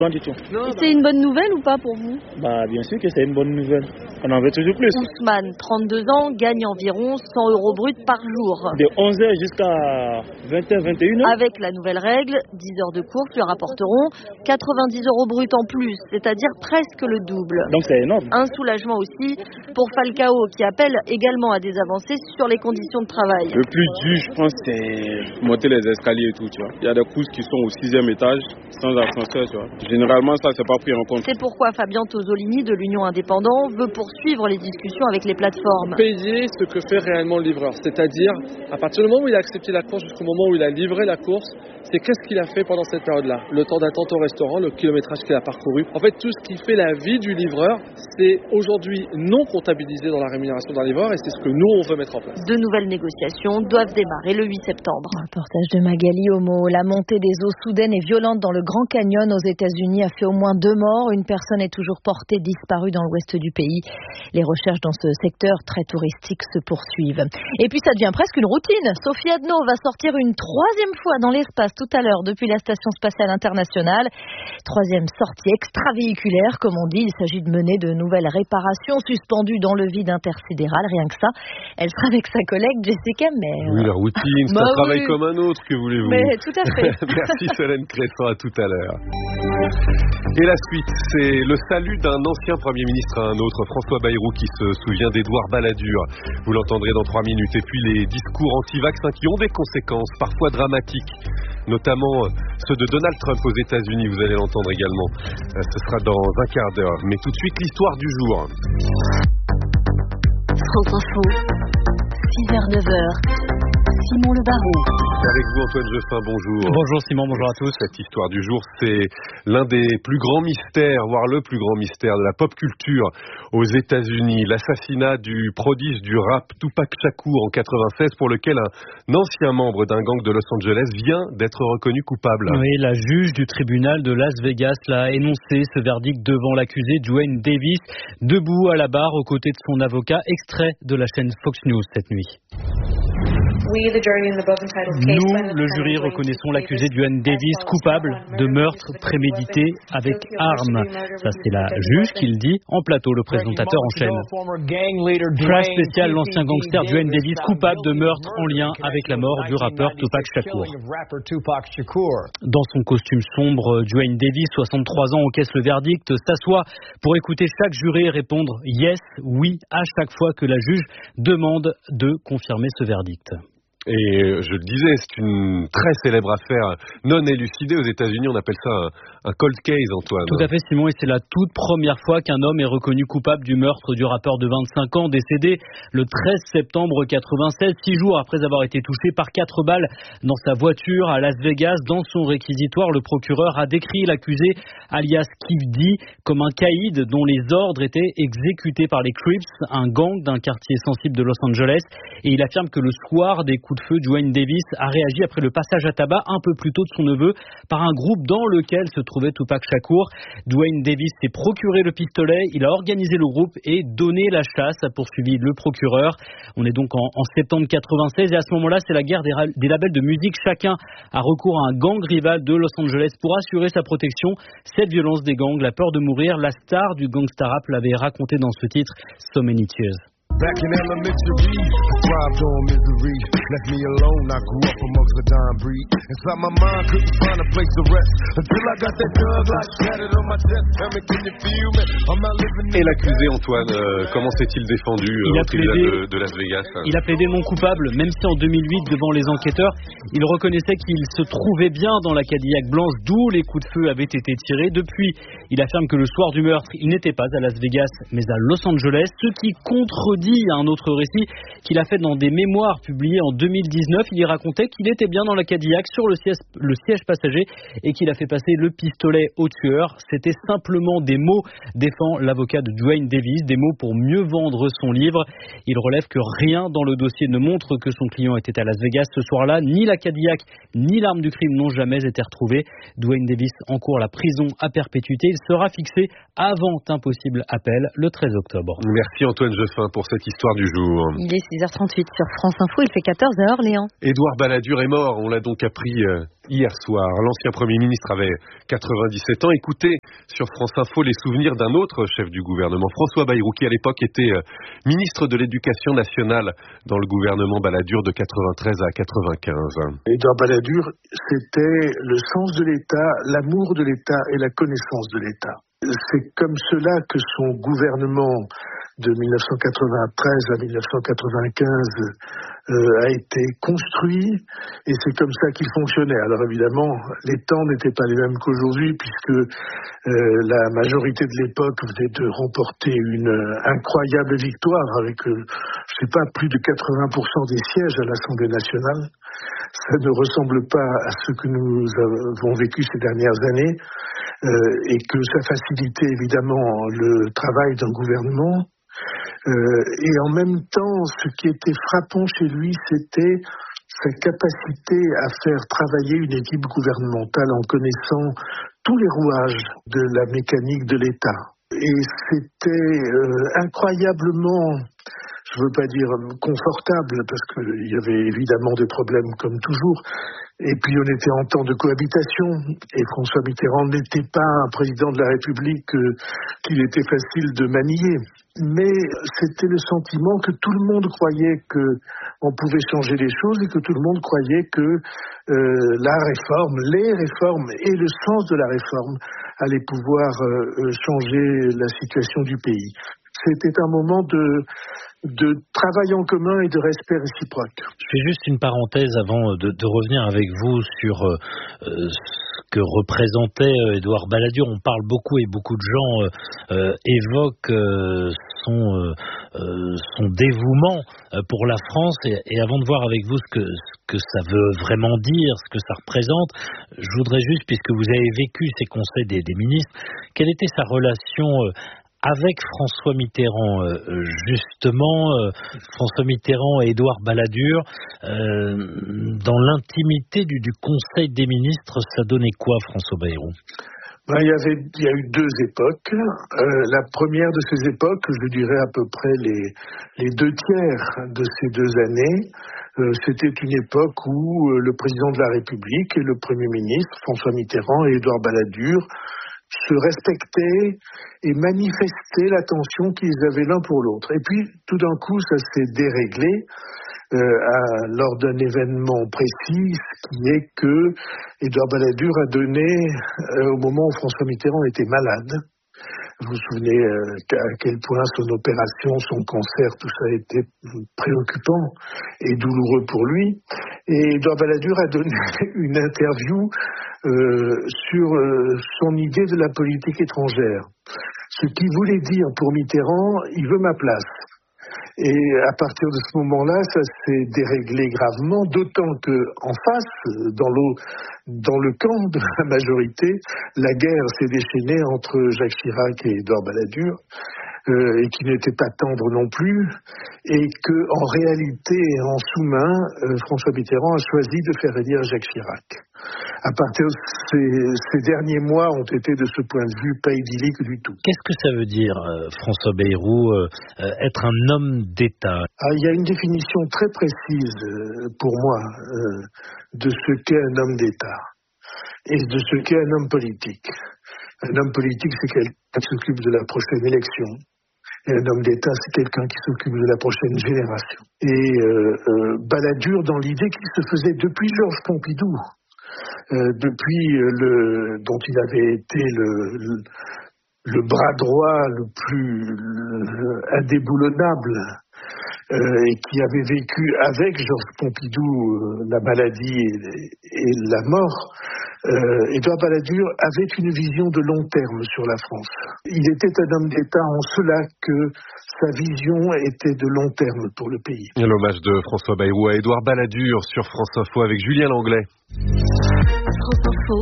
Pas du tout. Et c'est une bonne nouvelle ou pas pour vous? Bien sûr que c'est une bonne nouvelle. On en veut toujours plus. Ousmane, 32 ans, gagne environ 100 € brut par jour. De 11h jusqu'à 20h, 21h. Avec la nouvelle règle, 10 heures de course lui rapporteront 90 € brut en plus, c'est-à-dire presque le double. Donc c'est énorme. Un soulagement aussi pour Falcao qui appelle également à des avancées sur les conditions de travail. Le plus dur, je pense, c'est monter les escaliers et tout, tu vois. Il y a des courses qui sont au 6e étage, sans ascenseur, tu vois. Généralement, ça, c'est pas pris en compte. C'est pourquoi Fabien Tosolini de l'Union Indépendant veut poursuivre les discussions avec les plateformes. Payer ce que fait réellement le livreur, c'est-à-dire à partir du moment où il a accepté la course jusqu'au moment où il a livré la course, c'est qu'est-ce qu'il a fait pendant cette période-là, le temps d'attente au restaurant, le kilométrage qu'il a parcouru. En fait, tout ce qui fait la vie du livreur, c'est aujourd'hui non comptabilisé dans la rémunération d'un livreur et c'est ce que nous, on veut mettre en place. De nouvelles négociations doivent démarrer le 8 septembre. Reportage de Magali Homo. La montée des eaux soudaines et violente dans le Grand Canyon aux États-Unis a fait au moins 2 morts. Une personne est toujours portée disparue dans l'ouest du pays. Les recherches dans ce secteur très touristique se poursuivent. Et puis ça devient presque une routine. Sophie Adno va sortir une 3e fois dans l'espace tout à l'heure depuis la Station spatiale internationale. 3e sortie extravéhiculaire, comme on dit. Il s'agit de mener de nouvelles réparations suspendues dans le vide intersidéral. Rien que ça. Elle sera avec sa collègue Jessica Maire. Oui, la routine, c'est un travail comme un autre, que voulez-vous? Mais tout à fait. Merci Solène Cresson, à tout à l'heure. Et la suite, c'est le salut d'un ancien Premier ministre à un autre, François Bayrou, qui se souvient d'Édouard Balladur. Vous l'entendrez dans 3 minutes. Et puis les discours anti-vaccins qui ont des conséquences, parfois dramatiques, notamment ceux de Donald Trump aux États-Unis, vous allez l'entendre également. Ce sera dans un quart d'heure. Mais tout de suite, l'histoire du jour. France Info, 6h-9h. Simon Le Baron. Avec vous Antoine Jeffin, bonjour. Bonjour Simon, bonjour à tous. Cette histoire du jour, c'est l'un des plus grands mystères, voire le plus grand mystère de la pop culture aux États-Unis. L'assassinat du prodige du rap Tupac Shakur en 96, pour lequel un ancien membre d'un gang de Los Angeles vient d'être reconnu coupable. Oui, la juge du tribunal de Las Vegas l'a énoncé, ce verdict devant l'accusé Duane Davis, debout à la barre aux côtés de son avocat, extrait de la chaîne Fox News cette nuit. Nous, le jury, reconnaissons l'accusé Duane Davis coupable de meurtre prémédité avec arme. Ça, c'est la juge qui le dit. En plateau, le présentateur enchaîne. Flash spécial, l'ancien gangster Duane Davis coupable de meurtre en lien avec la mort du rappeur Tupac Shakur. Dans son costume sombre, Duane Davis, 63 ans, encaisse le verdict, s'assoit pour écouter chaque juré répondre « yes », « oui » à chaque fois que la juge demande de confirmer ce verdict. Et je le disais, c'est une très célèbre affaire non élucidée aux États-Unis. On appelle ça un cold case, Antoine. Tout à fait, Simon. Et c'est la toute première fois qu'un homme est reconnu coupable du meurtre du rappeur de 25 ans, décédé le 13 septembre 96, 6 jours après avoir été touché par 4 balles dans sa voiture à Las Vegas. Dans son réquisitoire, le procureur a décrit l'accusé, alias Kif D, comme un caïd dont les ordres étaient exécutés par les Crips, un gang d'un quartier sensible de Los Angeles. Et il affirme que le soir des coups de feu, Duane Davis a réagi après le passage à tabac un peu plus tôt de son neveu par un groupe dans lequel se trouvait Tupac Shakur. Duane Davis s'est procuré le pistolet, il a organisé le groupe et donné la chasse, a poursuivi le procureur. On est donc en septembre 96 et à ce moment-là, c'est la guerre des labels de musique. Chacun a recours à un gang rival de Los Angeles pour assurer sa protection. Cette violence des gangs, la peur de mourir, la star du gangsta rap l'avait raconté dans ce titre So Many Tears. Back in elementary, thrived on misery. Left me alone, I grew up amongst the dying breed. Inside my mind, couldn't find a place to rest. Until I got that thug like tatted on my chest. Tell me, can you feel me? I'm not living. Et l'accusé, Antoine, comment s'est-il défendu au tribunal de Las Vegas? Il a plaidé non coupable, même si en 2008, devant les enquêteurs, il reconnaissait qu'il se trouvait bien dans la Cadillac blanche, d'où les coups de feu avaient été tirés. Depuis, il affirme que le soir du meurtre, il n'était pas à Las Vegas, mais à Los Angeles, ce qui contredit un autre récit qu'il a fait dans des mémoires publiés en 2019. Il y racontait qu'il était bien dans la Cadillac sur le siège passager et qu'il a fait passer le pistolet au tueur. C'était simplement des mots, défend l'avocat de Duane Davis, des mots pour mieux vendre son livre. Il relève que rien dans le dossier ne montre que son client était à Las Vegas ce soir-là. Ni la Cadillac, ni l'arme du crime n'ont jamais été retrouvées. Duane Davis encourt la prison à perpétuité. Il sera fixé avant un possible appel le 13 octobre. Merci Antoine Jeffin pour cette cette histoire du jour. Il est 6h38 sur France Info, il fait 14h, Léon. Édouard Balladur est mort, on l'a donc appris hier soir. L'ancien Premier ministre avait 97 ans. Écoutez sur France Info les souvenirs d'un autre chef du gouvernement, François Bayrou, qui à l'époque était ministre de l'Éducation nationale dans le gouvernement Balladur de 93 à 95. Édouard Balladur, c'était le sens de l'État, l'amour de l'État et la connaissance de l'État. C'est comme cela que son gouvernement de 1993 à 1995 a été construit et c'est comme ça qu'il fonctionnait. Alors évidemment, les temps n'étaient pas les mêmes qu'aujourd'hui puisque la majorité de l'époque venait de remporter une incroyable victoire avec, plus de 80% des sièges à l'Assemblée nationale. Ça ne ressemble pas à ce que nous avons vécu ces dernières années et que ça facilitait évidemment le travail d'un gouvernement. Et en même temps, ce qui était frappant chez lui, c'était sa capacité à faire travailler une équipe gouvernementale en connaissant tous les rouages de la mécanique de l'État. Et c'était incroyablement, je ne veux pas dire confortable, parce qu'il y avait évidemment des problèmes comme toujours. Et puis on était en temps de cohabitation, et François Mitterrand n'était pas un président de la République qu'il était facile de manier. Mais c'était le sentiment que tout le monde croyait qu'on pouvait changer les choses et que tout le monde croyait que la réforme, les réformes et le sens de la réforme allaient pouvoir changer la situation du pays. C'était un moment de travail en commun et de respect réciproque. Je fais juste une parenthèse avant de revenir avec vous sur ce que représentait Édouard Balladur. On parle beaucoup et beaucoup de gens évoquent son dévouement pour la France. Et avant de voir avec vous ce que ça veut vraiment dire, ce que ça représente, je voudrais juste, puisque vous avez vécu ces conseils des ministres, quelle était sa relation avec François Mitterrand, justement, François Mitterrand et Édouard Balladur, dans l'intimité du Conseil des ministres, ça donnait quoi, François Bayrou ? Il y a eu deux époques. La première de ces époques, je dirais à peu près les deux tiers de ces 2 années, c'était une époque où le président de la République et le Premier ministre, François Mitterrand et Édouard Balladur, se respectaient et manifestaient l'attention qu'ils avaient l'un pour l'autre. Et puis, tout d'un coup, ça s'est déréglé lors d'un événement précis, qui est que Édouard Balladur a donné, au moment où François Mitterrand était malade, vous vous souvenez à quel point son opération, son cancer, tout ça a été préoccupant et douloureux pour lui. Et Édouard Balladur a donné une interview sur son idée de la politique étrangère. Ce qui voulait dire pour Mitterrand, il veut ma place. Et à partir de ce moment-là, ça s'est déréglé gravement, d'autant que en face, dans le camp de la majorité, la guerre s'est déchaînée entre Jacques Chirac et Édouard Balladur, et qui n'était pas tendre non plus, et que en réalité, en sous-main, François Mitterrand a choisi de faire élire Jacques Chirac. À partir de ces derniers mois ont été de ce point de vue pas idylliques du tout. Qu'est-ce que ça veut dire, François Bayrou, être un homme d'État ? Il y a une définition très précise pour moi de ce qu'est un homme d'État et de ce qu'est un homme politique. Un homme politique, c'est quelqu'un qui s'occupe de la prochaine élection. Et un homme d'État, c'est quelqu'un qui s'occupe de la prochaine génération. Et Balladur, dans l'idée qu'il se faisait depuis Georges Pompidou, depuis dont il avait été le bras droit le plus indéboulonnable, et qui avait vécu avec Georges Pompidou la maladie et la mort, Édouard Balladur avait une vision de long terme sur la France. Il était un homme d'État en cela que sa vision était de long terme pour le pays. L'hommage de François Bayrou à Édouard Balladur sur France Info avec Julien Langlais. France Info,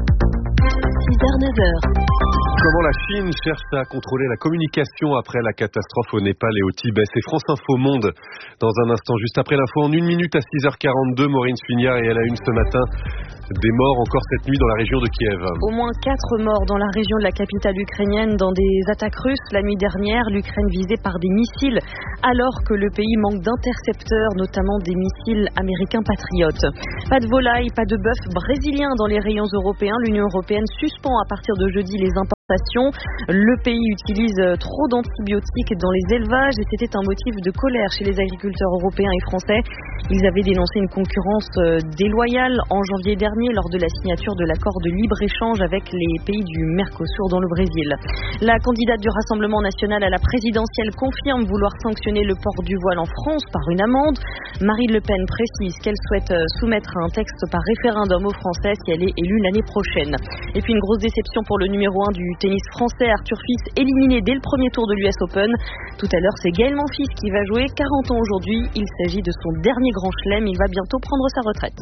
6h-9h. Comment la Chine cherche à contrôler la communication après la catastrophe au Népal et au Tibet. C'est France Info Monde dans un instant, juste après l'info en 1 minute à 6h42. Maureen Suignard et à la une ce matin. Des morts encore cette nuit dans la région de Kiev. Au moins 4 morts dans la région de la capitale ukrainienne dans des attaques russes. La nuit dernière, l'Ukraine visée par des missiles alors que le pays manque d'intercepteurs, notamment des missiles américains patriotes. Pas de volaille, pas de bœuf brésilien dans les rayons européens. L'Union européenne suspend à partir de jeudi les importations. Le pays utilise trop d'antibiotiques dans les élevages et c'était un motif de colère chez les agriculteurs européens et français. Ils avaient dénoncé une concurrence déloyale en janvier dernier lors de la signature de l'accord de libre-échange avec les pays du Mercosur dans le Brésil. La candidate du Rassemblement national à la présidentielle confirme vouloir sanctionner le port du voile en France par une amende. Marine Le Pen précise qu'elle souhaite soumettre un texte par référendum aux Français si elle est élue l'année prochaine. Et puis une grosse déception pour le numéro 1 du tennis français, Arthur Fils, éliminé dès le premier tour de l'US Open. Tout à l'heure, c'est Gaël Monfils qui va jouer, 40 ans aujourd'hui. Il s'agit de son dernier grand chelem. Il va bientôt prendre sa retraite.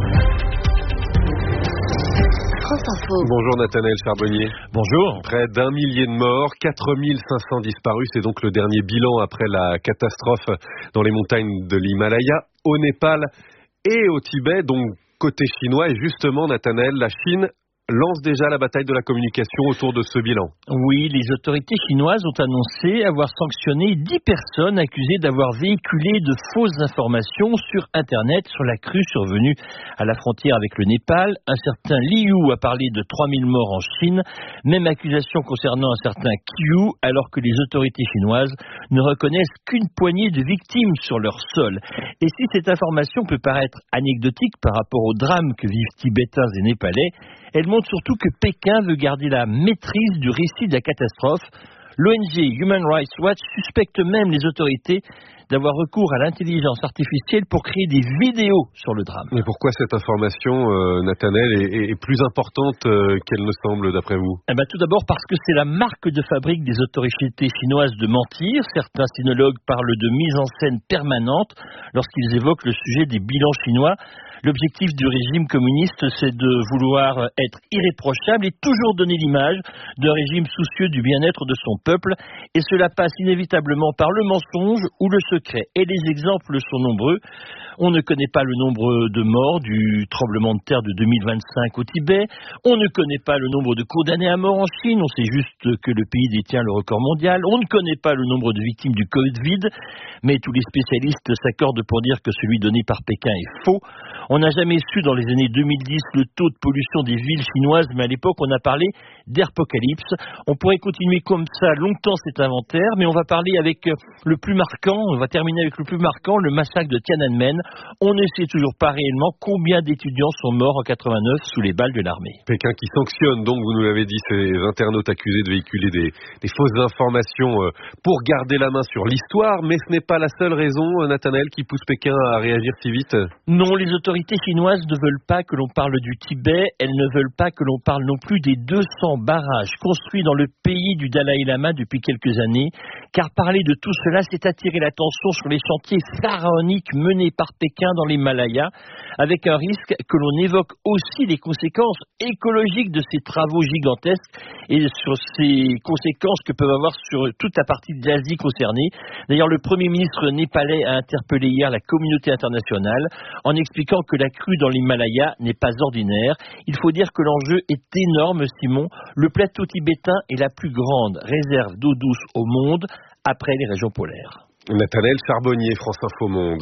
France Info. Bonjour Nathanaël Charbonnier. Bonjour. Près d'1 millier de morts, 4500 disparus. C'est donc le dernier bilan après la catastrophe dans les montagnes de l'Himalaya, au Népal et au Tibet. Donc côté chinois, et justement Nathanaël, la Chine lance déjà la bataille de la communication autour de ce bilan. Oui, les autorités chinoises ont annoncé avoir sanctionné 10 personnes accusées d'avoir véhiculé de fausses informations sur Internet sur la crue survenue à la frontière avec le Népal. Un certain Liu a parlé de 3000 morts en Chine. Même accusation concernant un certain Qiu, alors que les autorités chinoises ne reconnaissent qu'une poignée de victimes sur leur sol. Et si cette information peut paraître anecdotique par rapport au drame que vivent Tibétains et Népalais, elle montre surtout que Pékin veut garder la maîtrise du récit de la catastrophe. L'ONG Human Rights Watch suspecte même les autorités d'avoir recours à l'intelligence artificielle pour créer des vidéos sur le drame. Mais pourquoi cette information, Nathanaël, est plus importante qu'elle ne semble d'après vous ? Tout d'abord parce que c'est la marque de fabrique des autorités chinoises de mentir. Certains sinologues parlent de mise en scène permanente lorsqu'ils évoquent le sujet des bilans chinois. L'objectif du régime communiste, c'est de vouloir être irréprochable et toujours donner l'image d'un régime soucieux du bien-être de son peuple. Et cela passe inévitablement par le mensonge ou le secret. Et les exemples sont nombreux. On ne connaît pas le nombre de morts du tremblement de terre de 2025 au Tibet. On ne connaît pas le nombre de condamnés à mort en Chine. On sait juste que le pays détient le record mondial. On ne connaît pas le nombre de victimes du Covid. Mais tous les spécialistes s'accordent pour dire que celui donné par Pékin est faux. On n'a jamais su dans les années 2010 le taux de pollution des villes chinoises, mais à l'époque on a parlé d'apocalypse. On pourrait continuer comme ça longtemps cet inventaire, mais on va parler avec le plus marquant, on va terminer avec le plus marquant, le massacre de Tiananmen. On ne sait toujours pas réellement combien d'étudiants sont morts en 89 sous les balles de l'armée. Pékin qui sanctionne, donc vous nous l'avez dit, ces internautes accusés de véhiculer des fausses informations pour garder la main sur l'histoire, mais ce n'est pas la seule raison, Nathanaël, qui pousse Pékin à réagir si vite. Non, les autorités chinoises ne veulent pas que l'on parle du Tibet, elles ne veulent pas que l'on parle non plus des 200 barrages construits dans le pays du Dalai Lama depuis quelques années, car parler de tout cela, c'est attirer l'attention sur les chantiers pharaoniques menés par Pékin dans l'Himalaya, avec un risque que l'on évoque aussi les conséquences écologiques de ces travaux gigantesques et sur ces conséquences que peuvent avoir sur toute la partie de l'Asie concernée. D'ailleurs, le Premier ministre népalais a interpellé hier la communauté internationale en expliquant que la crue dans l'Himalaya n'est pas ordinaire. Il faut dire que l'enjeu est énorme, Simon. Le plateau tibétain est la plus grande réserve d'eau douce au monde, après les régions polaires. Nathanaël Charbonnier, France Info Monde.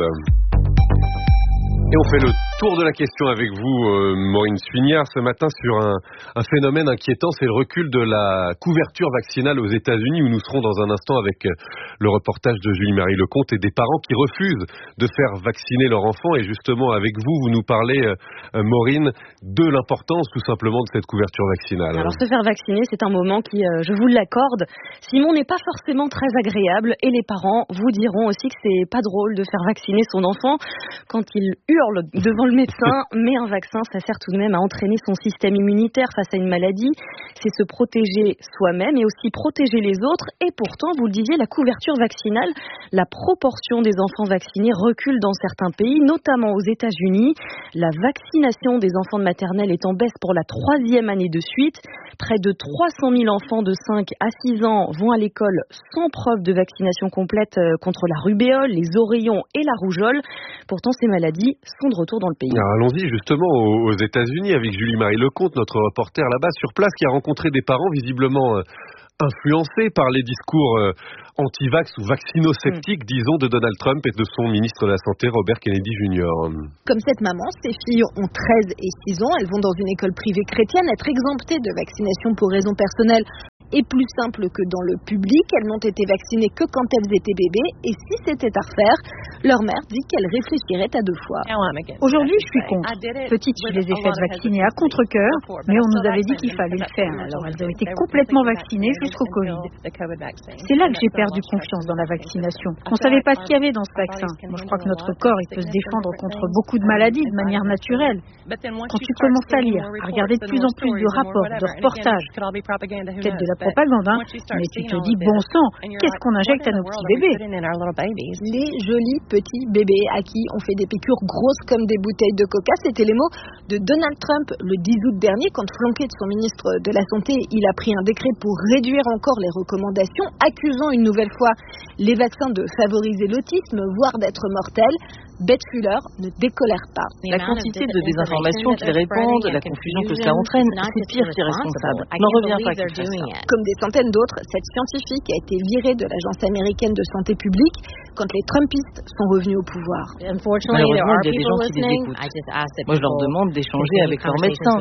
Et on fait le tour de la question avec vous, Maureen Suignard, ce matin sur un phénomène inquiétant, c'est le recul de la couverture vaccinale aux États-Unis, où nous serons dans un instant avec le reportage de Julie-Marie Lecomte et des parents qui refusent de faire vacciner leur enfant. Et justement, avec vous, vous nous parlez, Maureen, de l'importance tout simplement de cette couverture vaccinale. Alors se faire vacciner, c'est un moment qui, je vous l'accorde, Simon, n'est pas forcément très agréable. Et les parents vous diront aussi que c'est pas drôle de faire vacciner son enfant quand il hurle devant le médecin, mais un vaccin, ça sert tout de même à entraîner son système immunitaire face à une maladie. C'est se protéger soi-même et aussi protéger les autres. Et pourtant, vous le disiez, la couverture vaccinale, la proportion des enfants vaccinés recule dans certains pays, notamment aux États-Unis. La vaccination des enfants de maternelle est en baisse pour la 3e année de suite. Près de 300 000 enfants de 5 à 6 ans vont à l'école sans preuve de vaccination complète contre la rubéole, les oreillons et la rougeole. Pourtant, ces maladies sont de retour dans le pays. Alors, allons-y justement aux États-Unis avec Julie-Marie Lecomte, notre reporter là-bas sur place, qui a rencontré des parents visiblement influencés par les discours anti-vax ou vaccinosceptiques, disons, de Donald Trump et de son ministre de la Santé, Robert Kennedy Jr. Comme cette maman, ses filles ont 13 et 6 ans, elles vont dans une école privée chrétienne. Être exemptées de vaccination pour raisons personnelles est plus simple que dans le public. Elles n'ont été vaccinées que quand elles étaient bébés, et si c'était à refaire, leur mère dit qu'elle réfléchirait à 2 fois. Aujourd'hui, je suis contre. Petite, je les ai faites vacciner à contre-cœur, mais on nous avait dit qu'il fallait le faire. Alors elles ont été complètement vaccinées jusqu'au Covid. C'est là que j'ai perdu confiance dans la vaccination. On ne savait pas ce qu'il y avait dans ce vaccin. Moi, je crois que notre corps, il peut se défendre contre beaucoup de maladies de manière naturelle. Quand tu commences à lire, à regarder de plus en plus de rapports, de reportages, peut-être de la propagande, mais tu te dis, bon sang, qu'est-ce qu'on injecte à nos petits bébés? Les jolis petits bébés à qui on fait des piqûres grosses comme des bouteilles de coca, c'était les mots de Donald Trump le 10 août dernier, quand flanqué de son ministre de la Santé, il a pris un décret pour réduire encore les recommandations, accusant une nouvelle fois les vaccins de favoriser l'autisme, voire d'être mortels. Beth Fuller ne décolère pas. La quantité de désinformation qu'ils répandent, la confusion que cela entraîne, c'est pire qu'irresponsable. N'en reviens pas qu'ils fassent ça. Comme des centaines d'autres, cette scientifique a été virée de l'Agence américaine de santé publique quand les Trumpistes sont revenus au pouvoir. Malheureusement, il y a des gens qui les écoutent. Moi, je leur demande d'échanger avec leurs médecins.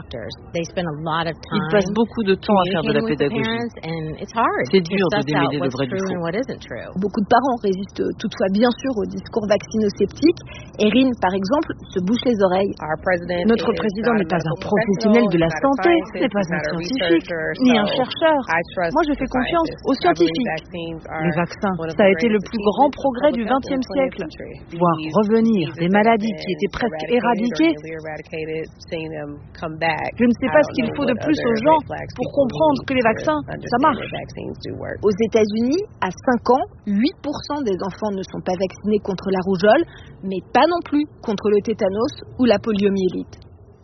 Ils passent beaucoup de temps à faire de la pédagogie. C'est dur de démêler le vrai du faux. Beaucoup de parents résistent toutefois bien sûr au discours vaccinosceptique. Erin, par exemple, se bouche les oreilles. Notre président n'est pas un professionnel de la santé, n'est pas un scientifique, ni un chercheur. Moi, je fais confiance aux scientifiques. Les vaccins, ça a été le plus grand progrès du XXe siècle. Voir revenir des maladies qui étaient presque éradiquées. Je ne sais pas ce qu'il faut de plus aux gens pour comprendre que les vaccins, ça marche. Aux États-Unis, à 5 ans, 8% des enfants ne sont pas vaccinés contre la rougeole, mais pas non plus contre le tétanos ou la poliomyélite.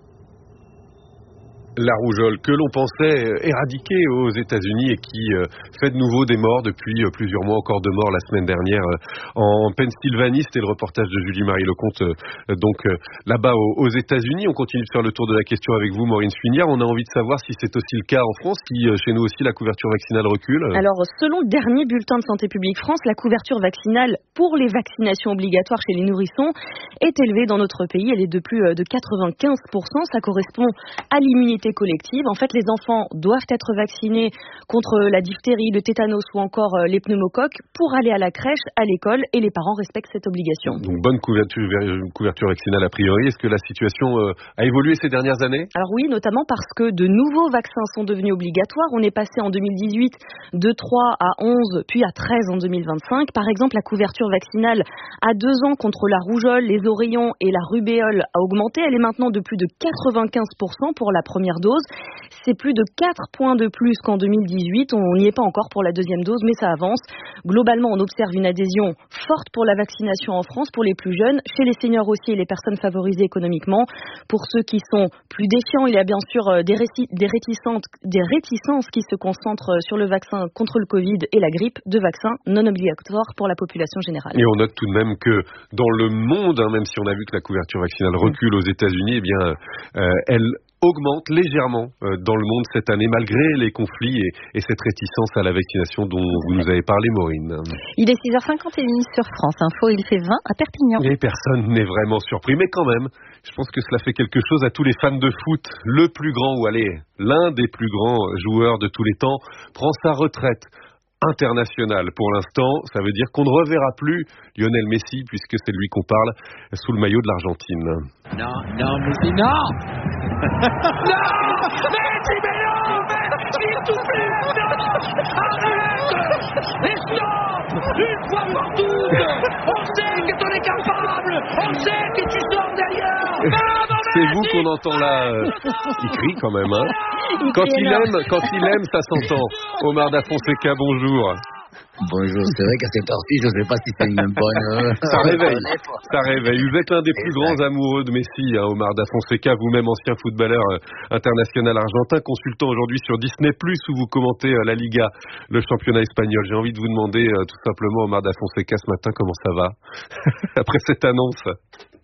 La rougeole que l'on pensait éradiquée aux États-Unis et qui fait de nouveau des morts depuis plusieurs mois, encore 2 morts la semaine dernière en Pennsylvanie. C'était le reportage de Julie-Marie Lecomte là-bas aux États-Unis. On continue de faire le tour de la question avec vous, Maureen Suignard. On a envie de savoir si c'est aussi le cas en France, si chez nous aussi la couverture vaccinale recule. Alors, selon le dernier bulletin de Santé publique France, la couverture vaccinale pour les vaccinations obligatoires chez les nourrissons est élevée dans notre pays. Elle est de plus de 95%. Ça correspond à l'immunité collective. En fait, les enfants doivent être vaccinés contre la diphtérie, le tétanos ou encore les pneumocoques pour aller à la crèche, à l'école, et les parents respectent cette obligation. Donc bonne couverture vaccinale a priori. Est-ce que la situation a évolué ces dernières années? Alors oui, notamment parce que de nouveaux vaccins sont devenus obligatoires. On est passé en 2018 de 3 à 11, puis à 13 en 2025. Par exemple, la couverture vaccinale à 2 ans contre la rougeole, les oreillons et la rubéole a augmenté. Elle est maintenant de plus de 95% pour la première dose. C'est plus de 4 points de plus qu'en 2018. On n'y est pas encore pour la deuxième dose, mais ça avance. Globalement, on observe une adhésion forte pour la vaccination en France, pour les plus jeunes, chez les seniors aussi et les personnes favorisées économiquement. Pour ceux qui sont plus défiants, il y a bien sûr des réticences qui se concentrent sur le vaccin contre le Covid et la grippe, de vaccins non obligatoires pour la population générale. Et on note tout de même que dans le monde, même si on a vu que la couverture vaccinale recule aux États-Unis, eh bien, elle augmente légèrement dans le monde cette année, malgré les conflits et cette réticence à la vaccination dont vous nous avez parlé, Maureen. Il est 6h51 sur France Info, il fait 20 à Perpignan. Et personne n'est vraiment surpris, mais quand même, je pense que cela fait quelque chose à tous les fans de foot. Le plus grand, ou allez, l'un des plus grands joueurs de tous les temps, prend sa retraite internationale. Pour l'instant, ça veut dire qu'on ne reverra plus Lionel Messi, puisque c'est lui qu'on parle, sous le maillot de l'Argentine. Non, Messi, non. Non, Messi, mais non, Messi, tout fait, non, arrête, et stop, une fois pour toutes, on sait que t'en es capable, on sait que tu sors derrière. C'est vous qu'on entend là, il crie quand même, hein. Quand il aime, ça s'entend. Omar Da Fonseca, bonjour. Bonjour, c'est vrai qu'à cette heure-ci, je ne sais pas si c'est une bonne... Ça réveille. Vous êtes l'un des plus grands amoureux de Messi, hein, Omar Da Fonseca, vous-même ancien footballeur international argentin, consultant aujourd'hui sur Disney+, où vous commentez la Liga, le championnat espagnol. J'ai envie de vous demander tout simplement, Omar Da Fonseca, ce matin, comment ça va après cette annonce?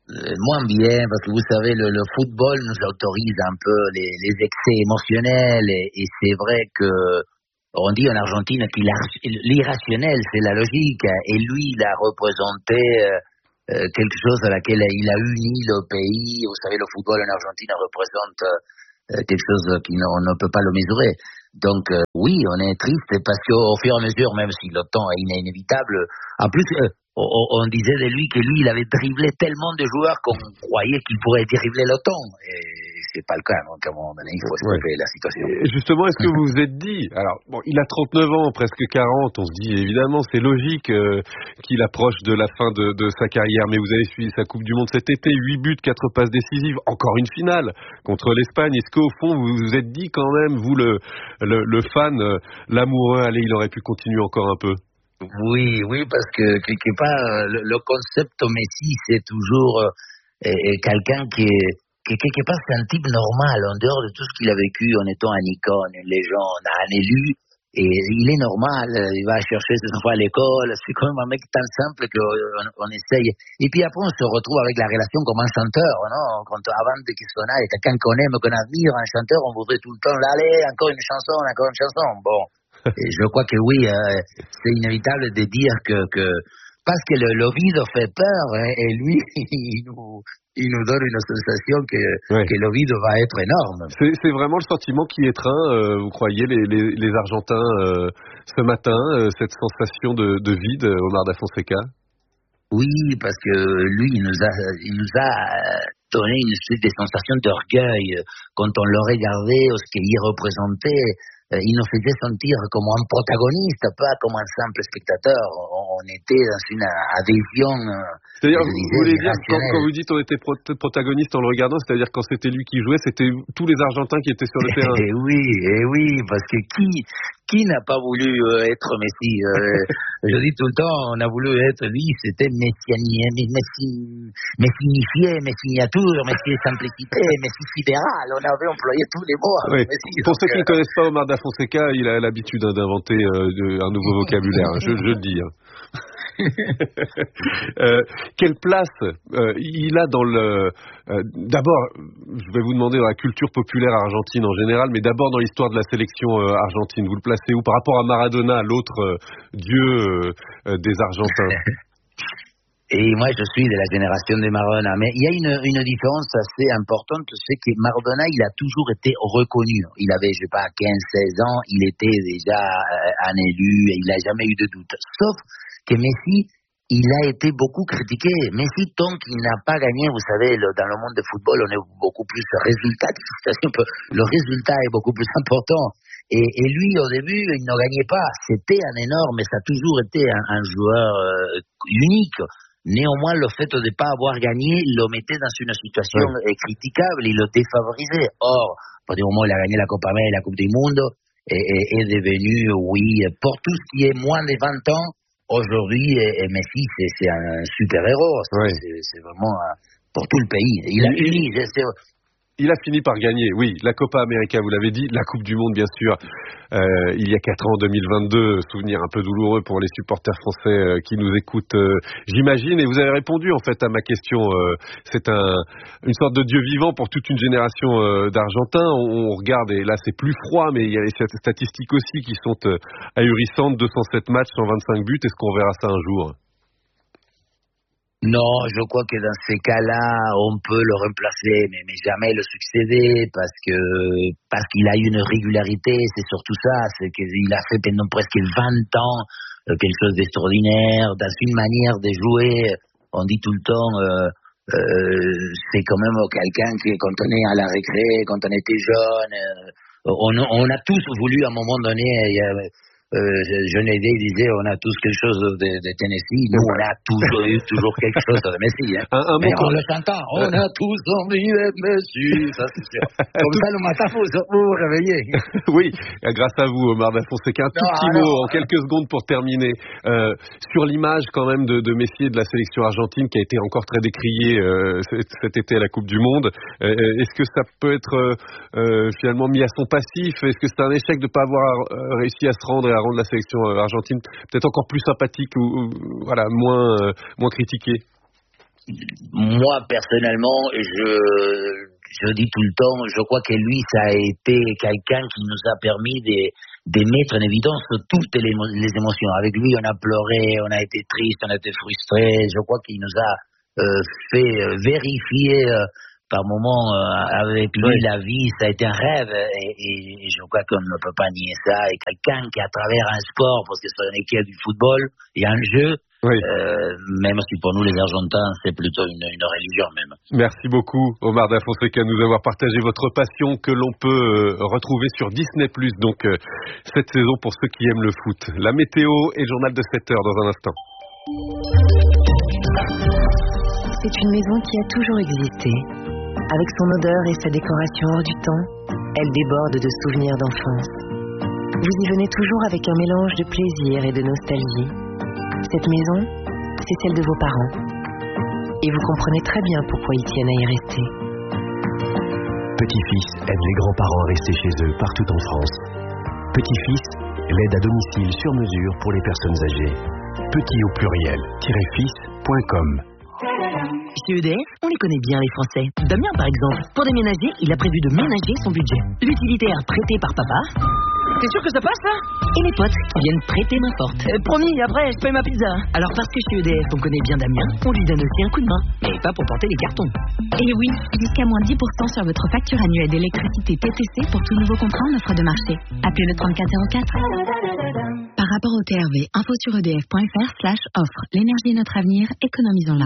moins bien, parce que vous savez, le football nous autorise un peu les excès émotionnels, et c'est vrai que on dit en Argentine que l'irrationnel, c'est la logique, et lui, il a représenté quelque chose à laquelle il a uni le pays. Vous savez, le football en Argentine représente quelque chose qu'on ne peut pas le mesurer. Donc oui, on est triste parce qu'au fur et à mesure, même si le temps est inévitable, en plus on disait de lui que lui, il avait dribblé tellement de joueurs qu'on croyait qu'il pourrait dribbler le temps. Et c'est pas le cas, donc à un moment donné, il faut stopper la situation. Et justement, est-ce que vous vous êtes dit, alors bon, il a 39 ans, presque 40, on se dit évidemment c'est logique qu'il approche de la fin de sa carrière, mais vous avez suivi sa Coupe du Monde cet été, 8 buts, 4 passes décisives, encore une finale contre l'Espagne. Est-ce qu'au fond vous vous êtes dit quand même, vous le fan, l'amoureux, allez, il aurait pu continuer encore un peu? Oui, parce que quelque part, le concept Messi, c'est toujours quelqu'un qui quelque part, c'est un type normal, en dehors de tout ce qu'il a vécu en étant un icône, une légende, un élu, et il est normal, il va chercher ses enfants à l'école, c'est quand même un mec tant simple qu'on essaye. Et puis après, on se retrouve avec la relation comme un chanteur, non? Quand avant de qu'il soit là, quelqu'un qu'on aime, qu'on admire, un chanteur, on voudrait tout le temps l'aller, encore une chanson. Bon. Et je crois que oui, c'est inévitable de dire que parce que le vide fait peur, et lui, il nous donne une sensation que le vide va être énorme. C'est vraiment le sentiment qui étreint, vous croyez, les Argentins ce matin, cette sensation de vide, Omar da Fonseca? Oui, parce que lui, il nous a donné une espèce de sensation d'orgueil quand on le regardait, ce qu'il représentait. Il nous faisait sentir comme un protagoniste, pas comme un simple spectateur. On était dans une adhésion. C'est-à-dire, vous voulez dire, quand vous dites on était protagoniste en le regardant, c'est-à-dire quand c'était lui qui jouait, c'était tous les Argentins qui étaient sur le terrain. Et oui, parce que qui n'a pas voulu être Messi? Je dis tout le temps, on a voulu être lui, c'était messianifié, messiniature, messi simplicité, messi fédéral. On avait employé tous les mots. Oui. Messi, pour ceux qui ne connaissent pas Omar da Fonseca, il a l'habitude d'inventer un nouveau vocabulaire, je le dis. Quelle place il a dans le... d'abord, je vais vous demander dans la culture populaire argentine en général, mais d'abord dans l'histoire de la sélection argentine. Vous le placez où par rapport à Maradona, l'autre dieu des Argentins? Et moi, je suis de la génération de Maradona. Mais il y a une différence assez importante, c'est que Maradona, il a toujours été reconnu. Il avait, je sais pas, 15-16 ans, il était déjà un élu, et il n'a jamais eu de doute. Sauf que Messi, il a été beaucoup critiqué. Messi, tant qu'il n'a pas gagné, vous savez, dans le monde du football, on est beaucoup plus résultat. Le résultat est beaucoup plus important. Et lui, au début, il ne gagnait pas. C'était un énorme, mais ça a toujours été un joueur unique. Néanmoins, le fait de ne pas avoir gagné le mettait dans une situation critiquable, il le défavorisait. Or, au moment où il a gagné la Copa América et la Coupe du Monde, est devenu, oui, pour tout ce qui est moins de 20 ans, aujourd'hui, Messi, c'est un super-héros. C'est vraiment pour tout le pays. Il a fini par gagner, oui, la Copa América, vous l'avez dit, la Coupe du Monde, bien sûr, il y a 4 ans, 2022, souvenir un peu douloureux pour les supporters français qui nous écoutent, j'imagine, et vous avez répondu en fait à ma question, c'est une sorte de dieu vivant pour toute une génération d'Argentins. On regarde, et là c'est plus froid, mais il y a les statistiques aussi qui sont ahurissantes, 207 matchs, 125 buts, est-ce qu'on verra ça un jour? Non, je crois que dans ces cas-là, on peut le remplacer, mais jamais le succéder, parce qu'il a une régularité, c'est surtout ça, c'est qu'il a fait pendant presque 20 ans quelque chose d'extraordinaire, dans une manière de jouer, on dit tout le temps, c'est quand même quelqu'un qui, quand on est à la récré, quand on était jeune, on a tous voulu à un moment donné... Johnny Hallyday disait on a tous quelque chose de Tennessee, nous on a toujours eu quelque chose de Messi, hein. Mais on le s'entend, on a tous envie d'être Messi, ça c'est sûr. Comme ça le matin vous vous réveillez. Oui, grâce à vous Omar da Fonseca, un tout petit mot en quelques secondes pour terminer sur l'image quand même de Messi et de la sélection argentine qui a été encore très décriée cet été à la Coupe du Monde. Est-ce que ça peut être finalement mis à son passif? Est-ce que c'est un échec de ne pas avoir réussi à se rendre et à rendre la sélection argentine peut-être encore plus sympathique ou voilà moins critiquée? Moi, personnellement, je dis tout le temps, je crois que lui, ça a été quelqu'un qui nous a permis de mettre en évidence toutes les émotions. Avec lui, on a pleuré, on a été triste, on a été frustré. Je crois qu'il nous a fait vérifier par moments avec lui la vie. Ça a été un rêve et je crois qu'on ne peut pas nier ça. Et quelqu'un qui, à travers un sport, parce que c'est une équipe du football, il y a un jeu. Oui. Même si pour nous les Argentins c'est plutôt une religion même. Merci beaucoup Omar Da Fonseca de nous avoir partagé votre passion que l'on peut retrouver sur Disney+, donc cette saison pour ceux qui aiment le foot. La météo et le journal de 7h dans un instant. C'est une maison qui a toujours existé. Avec son odeur et sa décoration hors du temps, elle déborde de souvenirs d'enfance. Vous y venez toujours avec un mélange de plaisir et de nostalgie. Cette maison, c'est celle de vos parents. Et vous comprenez très bien pourquoi ils tiennent à y rester. Petit-fils aide les grands-parents à rester chez eux partout en France. Petit-fils, l'aide à domicile sur mesure pour les personnes âgées. Petit au pluriel, -fils.com. Chez EDF, on les connaît bien les Français. Damien par exemple, pour déménager, il a prévu de ménager son budget. L'utilitaire prêté par papa. T'es sûr que ça passe là? Et les potes qui viennent prêter main forte. Promis, après je paye ma pizza. Alors parce que chez EDF on connaît bien Damien, on lui donne aussi un coup de main. Et pas pour porter les cartons. Et oui, jusqu'à moins 10% sur votre facture annuelle d'électricité TTC pour tout nouveau contrat en offre de marché. Appelez le 3404. Par rapport au TRV, info sur edf.fr/offre. L'énergie est notre avenir, économisons-la.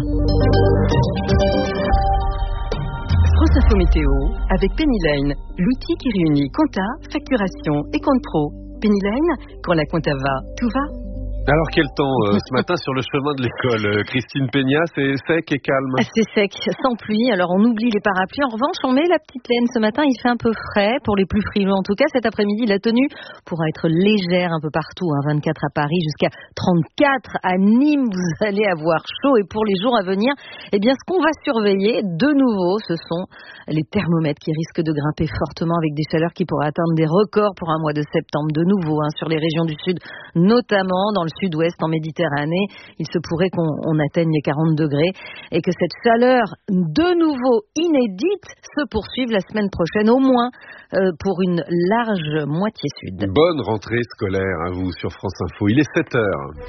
France Info Météo avec Penny Lane, l'outil qui réunit compta, facturation et compte pro. Penny Lane, quand la compta va, tout va. Alors quel temps ce matin sur le chemin de l'école, Christine Peña, c'est sec et calme? C'est sec, sans pluie, alors on oublie les parapluies. En revanche, on met la petite laine ce matin, il fait un peu frais pour les plus frileux. En tout cas, cet après-midi, la tenue pourra être légère un peu partout. 24 à Paris, jusqu'à 34 à Nîmes, vous allez avoir chaud. Et pour les jours à venir, eh bien, ce qu'on va surveiller de nouveau, ce sont les thermomètres qui risquent de grimper fortement avec des chaleurs qui pourraient atteindre des records pour un mois de septembre de nouveau, sur les régions du sud, notamment dans le sud-ouest en Méditerranée. Il se pourrait qu'on atteigne les 40 degrés et que cette chaleur de nouveau inédite se poursuive la semaine prochaine, au moins pour une large moitié sud. Bonne rentrée scolaire à vous sur France Info. Il est 7h.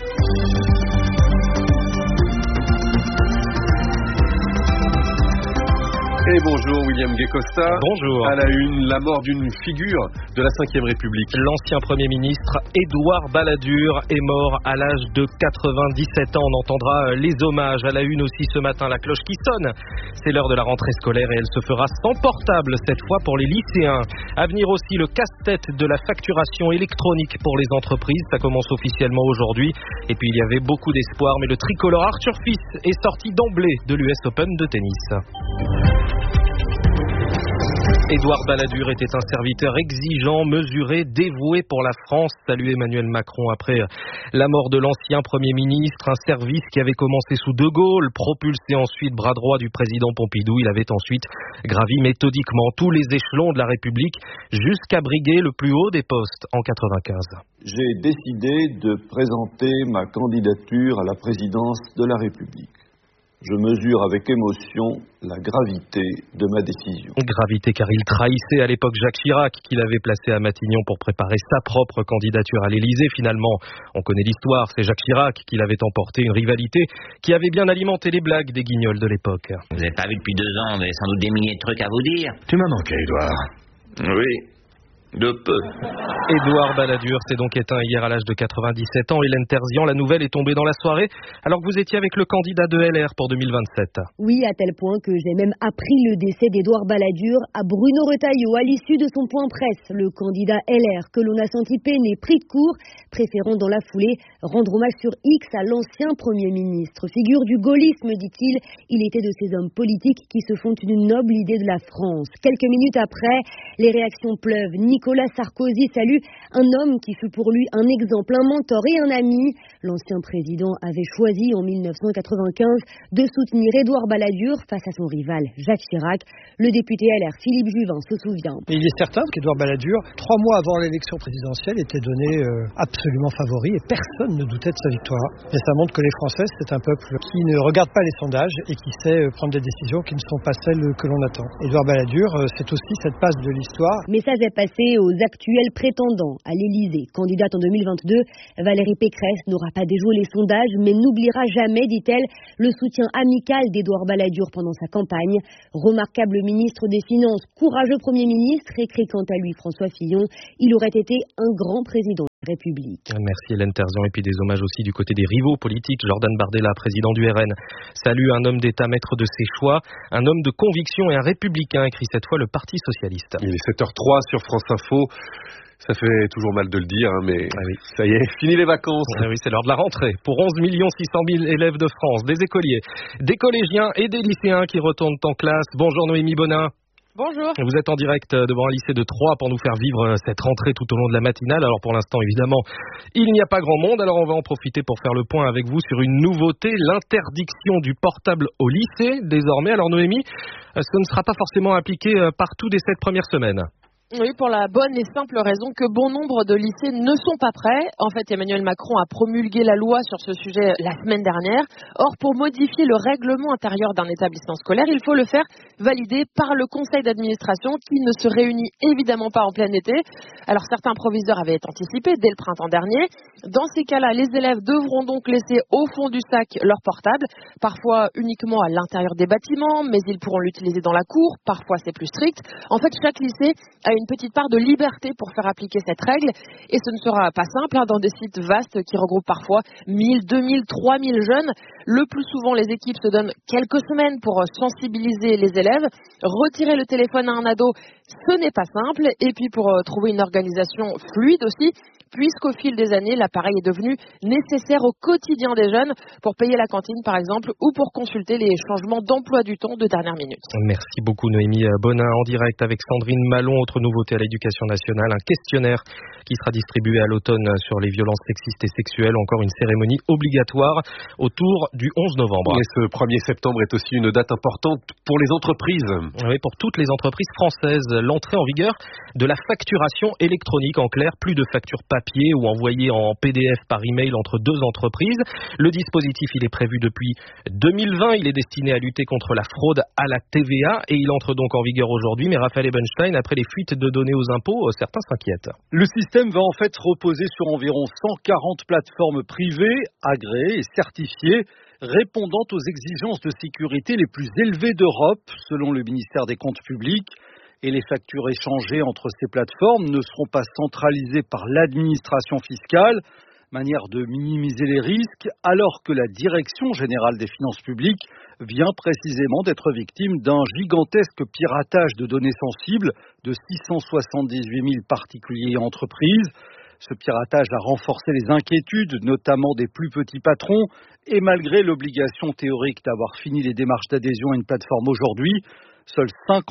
Et bonjour William Guécosta. Bonjour. À la une, la mort d'une figure de la Ve République. L'ancien Premier ministre Édouard Balladur est mort à l'âge de 97 ans. On entendra les hommages. À la une aussi ce matin, la cloche qui sonne. C'est l'heure de la rentrée scolaire et elle se fera sans portable cette fois pour les lycéens. À venir aussi le casse-tête de la facturation électronique pour les entreprises. Ça commence officiellement aujourd'hui. Et puis il y avait beaucoup d'espoir, mais le tricolore Arthur Fils est sorti d'emblée de l'US Open de tennis. Édouard Balladur était un serviteur exigeant, mesuré, dévoué pour la France. Salut Emmanuel Macron après la mort de l'ancien Premier ministre, un service qui avait commencé sous De Gaulle, propulsé ensuite bras droit du président Pompidou. Il avait ensuite gravi méthodiquement tous les échelons de la République jusqu'à briguer le plus haut des postes en 95. J'ai décidé de présenter ma candidature à la présidence de la République. Je mesure avec émotion la gravité de ma décision. Gravité car il trahissait à l'époque Jacques Chirac, qu'il avait placé à Matignon pour préparer sa propre candidature à l'Élysée. Finalement, on connaît l'histoire, c'est Jacques Chirac qui l'avait emporté, une rivalité qui avait bien alimenté les blagues des guignols de l'époque. Vous n'avez pas vu depuis 2 ans, vous avez sans doute des milliers de trucs à vous dire. Tu m'as manqué, Édouard. Oui. De peu. Édouard Balladur s'est donc éteint hier à l'âge de 97 ans. Hélène Terzian, la nouvelle est tombée dans la soirée alors que vous étiez avec le candidat de LR pour 2027. Oui, à tel point que j'ai même appris le décès d'Édouard Balladur à Bruno Retailleau à l'issue de son point presse. Le candidat LR que l'on a senti peiné, pris de court, préférant dans la foulée rendre hommage sur X à l'ancien Premier ministre. Figure du gaullisme, dit-il, il était de ces hommes politiques qui se font une noble idée de la France. Quelques minutes après, les réactions pleuvent. Nicolas Nicolas Sarkozy salue un homme qui fut pour lui un exemple, un mentor et un ami. L'ancien président avait choisi en 1995 de soutenir Édouard Balladur face à son rival Jacques Chirac. Le député LR Philippe Juvin se souvient. Il est certain qu'Édouard Balladur, 3 mois avant l'élection présidentielle, était donné absolument favori et personne ne doutait de sa victoire. Et ça montre que les Français, c'est un peuple qui ne regarde pas les sondages et qui sait prendre des décisions qui ne sont pas celles que l'on attend. Édouard Balladur, c'est aussi cette passe de l'histoire. Message est passé aux actuels prétendants à l'Élysée. Candidate en 2022, Valérie Pécresse n'aura pas déjoué les sondages, mais n'oubliera jamais, dit-elle, le soutien amical d'Édouard Balladur pendant sa campagne. Remarquable ministre des Finances, courageux Premier ministre, écrit quant à lui François Fillon, il aurait été un grand président de la République. Merci Hélène Terzian, et puis des hommages aussi du côté des rivaux politiques. Jordan Bardella, président du RN, salue un homme d'État maître de ses choix, un homme de conviction et un républicain, écrit cette fois le Parti Socialiste. Il est 7h03 sur France Info. Ça fait toujours mal de le dire, mais ça y est, fini les vacances. Oui, c'est l'heure de la rentrée. Pour 11 600 000 élèves de France, des écoliers, des collégiens et des lycéens qui retournent en classe. Bonjour Noémie Bonin. Bonjour. Vous êtes en direct devant un lycée de Troyes pour nous faire vivre cette rentrée tout au long de la matinale. Alors pour l'instant, évidemment, il n'y a pas grand monde. Alors on va en profiter pour faire le point avec vous sur une nouveauté, l'interdiction du portable au lycée désormais. Alors Noémie, ce ne sera pas forcément appliqué partout dès cette première semaine. Oui, pour la bonne et simple raison que bon nombre de lycées ne sont pas prêts. En fait, Emmanuel Macron a promulgué la loi sur ce sujet la semaine dernière. Or, pour modifier le règlement intérieur d'un établissement scolaire, il faut le faire valider par le conseil d'administration qui ne se réunit évidemment pas en plein été. Alors, certains proviseurs avaient anticipé dès le printemps dernier. Dans ces cas-là, les élèves devront donc laisser au fond du sac leur portable, parfois uniquement à l'intérieur des bâtiments, mais ils pourront l'utiliser dans la cour, parfois c'est plus strict. En fait, chaque lycée a une petite part de liberté pour faire appliquer cette règle, et ce ne sera pas simple dans des sites vastes qui regroupent parfois 1000, 2000, 3000 jeunes. Le plus souvent, les équipes se donnent quelques semaines pour sensibiliser les élèves. Retirer le téléphone à un ado, ce n'est pas simple, et puis pour trouver une organisation fluide aussi, puisqu'au fil des années, l'appareil est devenu nécessaire au quotidien des jeunes pour payer la cantine, par exemple, ou pour consulter les changements d'emploi du temps de dernière minute. Merci beaucoup, Noémie Bonin, en direct avec Sandrine Malon. Autre nouveauté à l'Éducation nationale, un questionnaire qui sera distribué à l'automne sur les violences sexistes et sexuelles. Encore une cérémonie obligatoire autour du 11 novembre. Et ce 1er septembre est aussi une date importante pour les entreprises. Oui, pour toutes les entreprises françaises. L'entrée en vigueur de la facturation électronique. En clair, plus de factures papier ou envoyées en PDF par email entre deux entreprises. Le dispositif, il est prévu depuis 2020. Il est destiné à lutter contre la fraude à la TVA et il entre donc en vigueur aujourd'hui. Mais Raphaël Ebenstein, après les fuites de données aux impôts, certains s'inquiètent. Le système va en fait reposer sur environ 140 plateformes privées, agréées et certifiées, répondant aux exigences de sécurité les plus élevées d'Europe, selon le ministère des Comptes publics. Et les factures échangées entre ces plateformes ne seront pas centralisées par l'administration fiscale, manière de minimiser les risques, alors que la Direction générale des finances publiques vient précisément d'être victime d'un gigantesque piratage de données sensibles de 678 000 particuliers et entreprises. Ce piratage a renforcé les inquiétudes, notamment des plus petits patrons, et malgré l'obligation théorique d'avoir fini les démarches d'adhésion à une plateforme aujourd'hui, seuls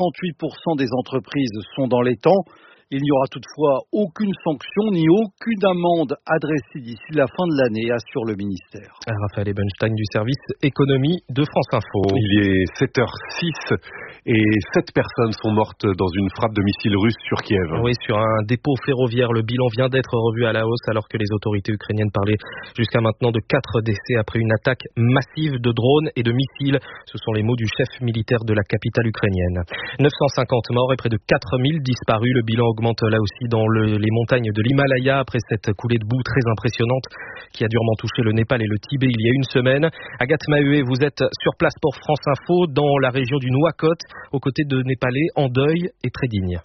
58% des entreprises sont dans les temps. Il n'y aura toutefois aucune sanction ni aucune amende adressée d'ici la fin de l'année, assure le ministère. Raphaël Ebenstein du service économie de France Info. Il est 7h06 et 7 personnes sont mortes dans une frappe de missiles russes sur Kiev. Oui, sur un dépôt ferroviaire. Le bilan vient d'être revu à la hausse alors que les autorités ukrainiennes parlaient jusqu'à maintenant de 4 décès après une attaque massive de drones et de missiles. Ce sont les mots du chef militaire de la capitale ukrainienne. 950 morts et près de 4000 disparus. Le bilan augmente là aussi dans les montagnes de l'Himalaya après cette coulée de boue très impressionnante qui a durement touché le Népal et le Tibet il y a une semaine. Agathe Maheué, vous êtes sur place pour France Info dans la région du Nouakchott, aux côtés de Népalais en deuil et très dignes.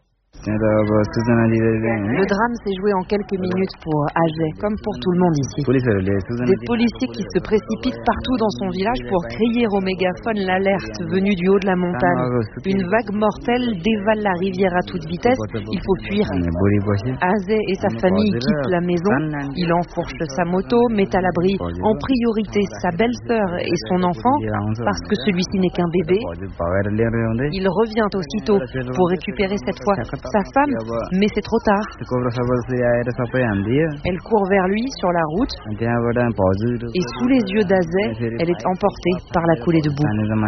Le drame s'est joué en quelques minutes pour Ajay, comme pour tout le monde ici. Des policiers qui se précipitent partout dans son village pour crier au mégaphone l'alerte venue du haut de la montagne. Une vague mortelle dévale la rivière à toute vitesse. Il faut fuir. Ajay et sa famille quittent la maison. Il enfourche sa moto, met à l'abri en priorité sa belle-sœur et son enfant, parce que celui-ci n'est qu'un bébé. Il revient aussitôt pour récupérer cette fois sa femme, mais c'est trop tard. Elle court vers lui sur la route et sous les yeux d'Azay, elle est emportée par la coulée de boue.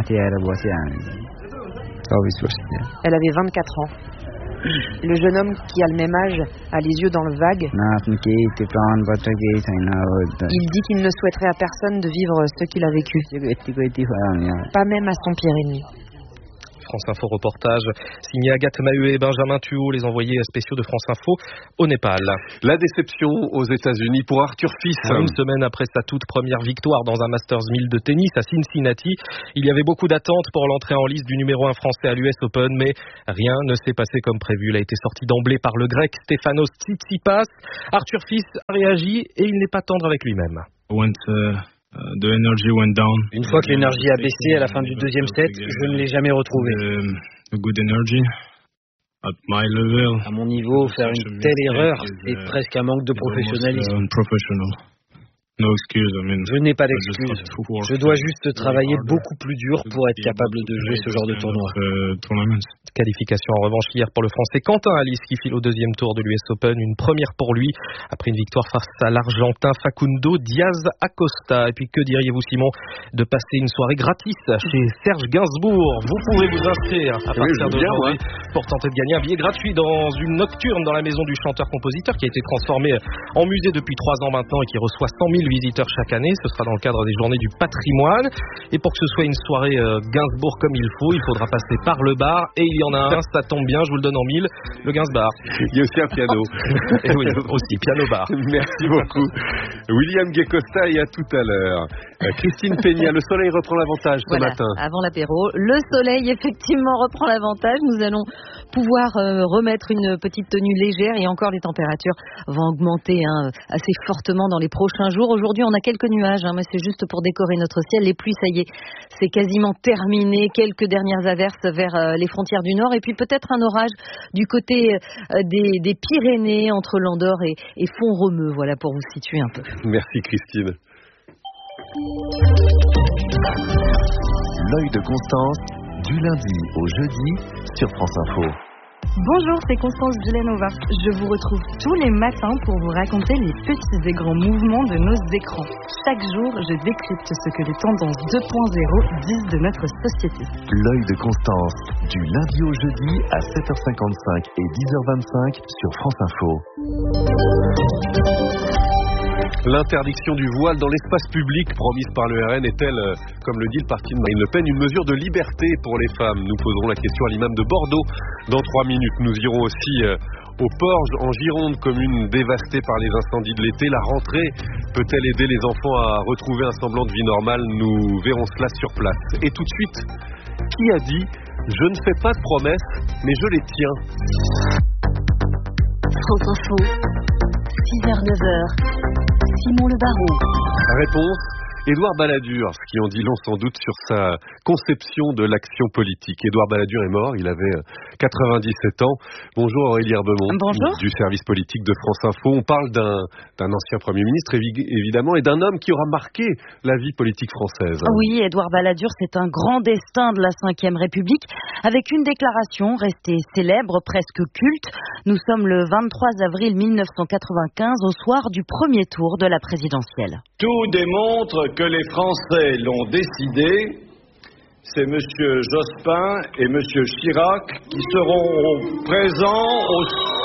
Elle avait 24 ans. Le jeune homme qui a le même âge a les yeux dans le vague. Il dit qu'il ne souhaiterait à personne de vivre ce qu'il a vécu. Pas même à son pire ennemi. France Info reportage signé Agathe Maheu et Benjamin Thuot, les envoyés spéciaux de France Info au Népal. La déception aux États-Unis pour Arthur Fils. Une semaine après sa toute première victoire dans un Masters 1000 de tennis à Cincinnati, il y avait beaucoup d'attentes pour l'entrée en lice du numéro 1 français à l'US Open, mais rien ne s'est passé comme prévu. Il a été sorti d'emblée par le grec Stefanos Tsitsipas. Arthur Fils a réagi et il n'est pas tendre avec lui-même. Une fois que l'énergie a baissé à la fin du deuxième set, je ne l'ai jamais retrouvée. À mon niveau, faire une telle erreur, c'est presque un manque de professionnalisme. Je n'ai pas d'excuses. Je dois juste travailler beaucoup plus dur pour être capable de jouer ce genre de tournoi. Qualification en revanche hier pour le Français Quentin Alice qui file au deuxième tour de l'US Open. Une première pour lui après une victoire face à l'Argentin Facundo Diaz Acosta. Et puis que diriez-vous Simon de passer une soirée gratis chez Serge Gainsbourg? Vous pouvez vous inscrire à partir d'aujourd'hui pour tenter de gagner un billet gratuit dans une nocturne dans la maison du chanteur-compositeur qui a été transformée en musée depuis 3 ans maintenant et qui reçoit 100 000 visiteurs chaque année. Ce sera dans le cadre des journées du patrimoine. Et pour que ce soit une soirée Gainsbourg comme il faut, il faudra passer par le bar. Et il y en a un, ça tombe bien, je vous le donne en 1000, le Gainsbar. Il y a aussi un piano. Et oui, aussi, piano-bar. Merci beaucoup. William Guécosta, et à tout à l'heure. Christine Peña, le soleil reprend l'avantage ce matin. Avant l'apéro, le soleil effectivement reprend l'avantage. Nous allons pouvoir remettre une petite tenue légère et encore les températures vont augmenter assez fortement dans les prochains jours. Aujourd'hui, on a quelques nuages, mais c'est juste pour décorer notre ciel. Les pluies, ça y est, c'est quasiment terminé. Quelques dernières averses vers les frontières du Nord et puis peut-être un orage du côté des Pyrénées entre l'Andorre et Font-Romeu. Voilà pour vous situer un peu. Merci Christine. L'œil de Constance, du lundi au jeudi sur France Info. Bonjour, c'est Constance Vilanova. Je vous retrouve tous les matins pour vous raconter les petits et grands mouvements de nos écrans. Chaque jour, je décrypte ce que les tendances 2.0 disent de notre société. L'œil de Constance, du lundi au jeudi à 7h55 et 10h25 sur France Info. L'interdiction du voile dans l'espace public promise par le RN est-elle, comme le dit le parti de Marine Le Pen, une mesure de liberté pour les femmes? Nous poserons la question à l'imam de Bordeaux dans 3 minutes. Nous irons aussi au Porge, en Gironde, commune dévastée par les incendies de l'été. La rentrée peut-elle aider les enfants à retrouver un semblant de vie normale? Nous verrons cela sur place. Et tout de suite, qui a dit « Je ne fais pas de promesses, mais je les tiens » France Info, 6h-9h. Simon Le Baron. Réponse, Édouard Balladur, ce qui en dit long sans doute sur sa conception de l'action politique. Édouard Balladur est mort, il avait 97 ans. Bonjour Aurélie Herbemont. Bonjour. Du service politique de France Info. On parle d'un ancien Premier ministre évidemment et d'un homme qui aura marqué la vie politique française. Oui, Édouard Balladur, c'est un grand destin de la Ve République avec une déclaration restée célèbre, presque culte. Nous sommes le 23 avril 1995 au soir du premier tour de la présidentielle. Tout démontre que les Français l'ont décidé. C'est M. Jospin et M. Chirac qui seront présents au...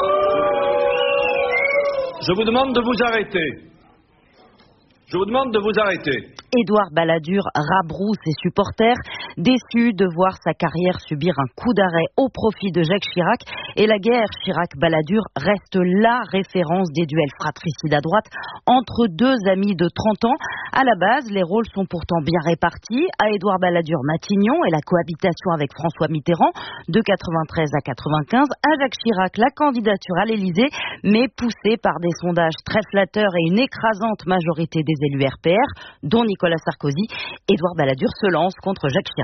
Je vous demande de vous arrêter. Je vous demande de vous arrêter. Édouard Balladur rabroue ses supporters, déçus de voir sa carrière subir un coup d'arrêt au profit de Jacques Chirac. Et la guerre Chirac-Balladur reste la référence des duels fratricides à droite entre deux amis de 30 ans. À la base, les rôles sont pourtant bien répartis. À Édouard Balladur, Matignon et la cohabitation avec François Mitterrand de 93 à 95. À Jacques Chirac, la candidature à l'Élysée, mais poussée par des sondages très flatteurs et une écrasante majorité des élus RPR, dont Nicolas Sarkozy. Édouard Balladur se lance contre Jacques Chirac.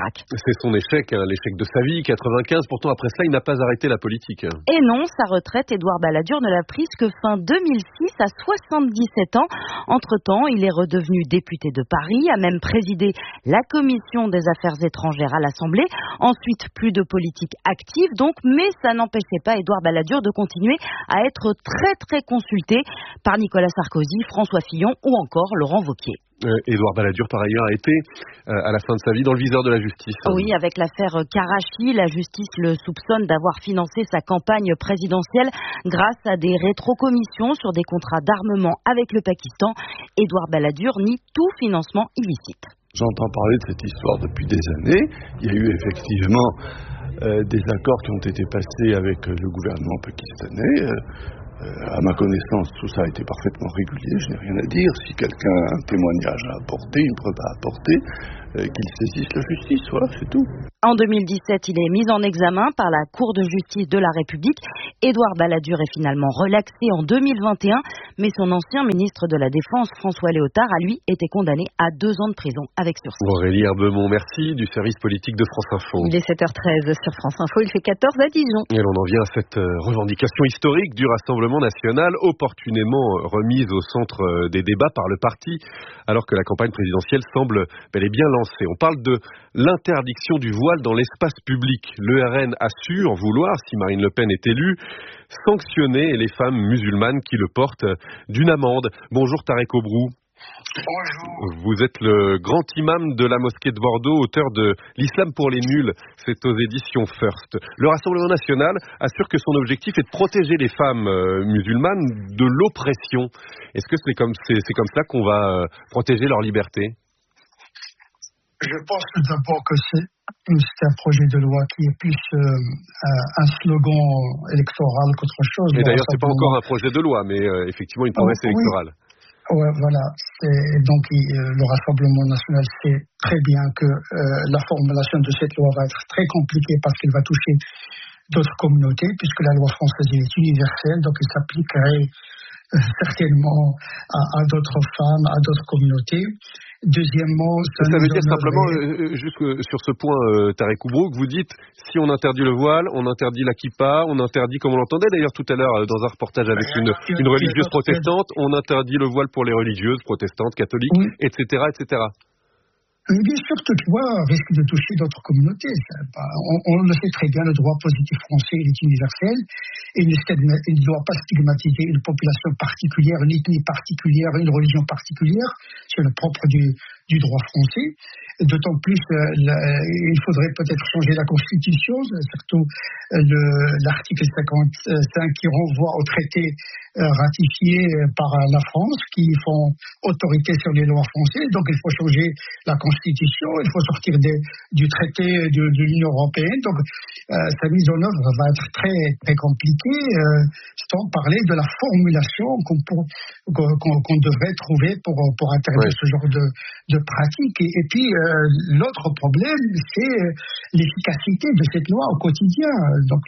Chirac. C'est son échec, l'échec de sa vie, 95. Pourtant, après ça, il n'a pas arrêté la politique. Et non, sa retraite, Édouard Balladur ne l'a prise que fin 2006 à 77 ans. Entre-temps, il est redevenu député de Paris, a même présidé la commission des affaires étrangères à l'Assemblée. Ensuite, plus de politique active donc, mais ça n'empêchait pas Édouard Balladur de continuer à être très très consulté par Nicolas Sarkozy, François Fillon ou encore Laurent Wauquiez. Édouard Balladur, par ailleurs, a été, à la fin de sa vie, dans le viseur de la justice. Oui, avec l'affaire Karachi, la justice le soupçonne d'avoir financé sa campagne présidentielle grâce à des rétrocommissions sur des contrats d'armement avec le Pakistan. Édouard Balladur nie tout financement illicite. J'entends parler de cette histoire depuis des années. Il y a eu effectivement des accords qui ont été passés avec le gouvernement pakistanais. À ma connaissance, tout ça a été parfaitement régulier, je n'ai rien à dire. Si quelqu'un a un témoignage à apporter, une preuve à apporter, qu'il saisisse la justice, voilà, c'est tout. En 2017, il est mis en examen par la Cour de justice de la République. Édouard Balladur est finalement relaxé en 2021, mais son ancien ministre de la Défense, François Léotard, a lui été condamné à 2 ans de prison avec sursis. Aurélie Herbemont, merci du service politique de France Info. Il est 7h13 sur France Info, il fait 14 à Dijon. Et l'on en vient à cette revendication historique du Rassemblement national, opportunément remise au centre des débats par le parti, alors que la campagne présidentielle semble bel et bien lancée. On parle de l'interdiction du voile dans l'espace public. Le RN assure vouloir, si Marine Le Pen est élue, sanctionner les femmes musulmanes qui le portent d'une amende. Bonjour Tarek Obrou. Bonjour. Vous êtes le grand imam de la mosquée de Bordeaux, auteur de L'Islam pour les nuls. C'est aux éditions First. Le Rassemblement national assure que son objectif est de protéger les femmes musulmanes de l'oppression. Est-ce que c'est comme cela qu'on va protéger leur liberté ? Je pense tout d'abord que c'est un projet de loi qui est plus un slogan électoral qu'autre chose. Et d'ailleurs, c'est pas encore un projet de loi, mais effectivement une promesse électorale. Ouais, voilà. Donc, le Rassemblement national sait très bien que la formulation de cette loi va être très compliquée parce qu'elle va toucher d'autres communautés, puisque la loi française est universelle, donc elle s'appliquerait certainement à d'autres femmes, à d'autres communautés. Deuxièmement, ça veut dire simplement, juste sur ce point, Tarek Obrou, que vous dites, si on interdit le voile, on interdit la kippa, on interdit, comme on l'entendait d'ailleurs tout à l'heure dans un reportage avec une religieuse protestante, on interdit le voile pour les religieuses protestantes, catholiques, etc., etc. Bien sûr, toute loi risque de toucher d'autres communautés. On le sait très bien, le droit positif français il est universel et il ne doit pas stigmatiser une population particulière, une ethnie particulière, une religion particulière. C'est le propre du droit français. D'autant plus, il faudrait peut-être changer la Constitution, surtout l'article 55 qui renvoie au traité ratifiés par la France, qui font autorité sur les lois françaises. Donc il faut changer la Constitution, il faut sortir du traité de l'Union européenne. Donc sa mise en œuvre va être très, très compliquée, sans parler de la formulation qu'on devrait trouver pour interdire ce genre de pratique. Et puis l'autre problème, c'est l'efficacité de cette loi au quotidien. Donc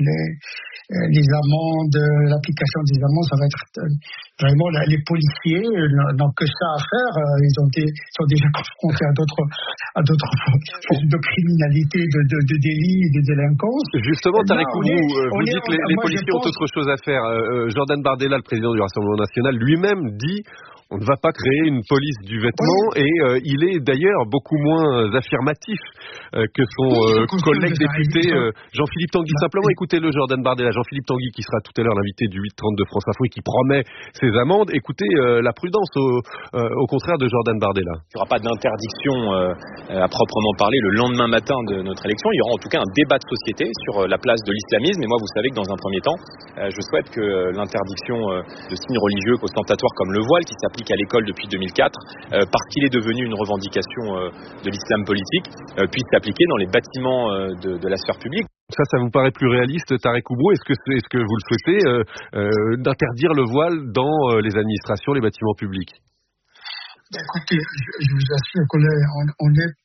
les amendes, l'application des amendes, ça va être vraiment les policiers n'ont que ça à faire. Ils sont déjà confrontés à d'autres formes de criminalité, de délits, de délinquance. Justement, Tarek Obrou, vous dites que les policiers ont autre chose à faire. Jordan Bardella, le président du Rassemblement national, lui-même dit: on ne va pas créer une police du vêtement, et il est d'ailleurs beaucoup moins affirmatif que son collègue député Jean-Philippe Tanguy. Simplement, écoutez-le, Jordan Bardella, Jean-Philippe Tanguy, qui sera tout à l'heure l'invité du 8h30 de France Info et qui promet ses amendes. Écoutez la prudence au contraire de Jordan Bardella. Il n'y aura pas d'interdiction à proprement parler le lendemain matin de notre élection. Il y aura en tout cas un débat de société sur la place de l'islamisme. Et moi, vous savez que dans un premier temps, je souhaite que l'interdiction de signes religieux ostentatoires comme le voile, qui s'applique à l'école depuis 2004, parce qu'il est devenu une revendication de l'islam politique, puisse s'appliquer dans les bâtiments de la sphère publique. Ça vous paraît plus réaliste, Tarek Obrou? Est-ce que vous le souhaitez, d'interdire le voile dans les administrations, les bâtiments publics? Écoutez, je vous assure qu'on est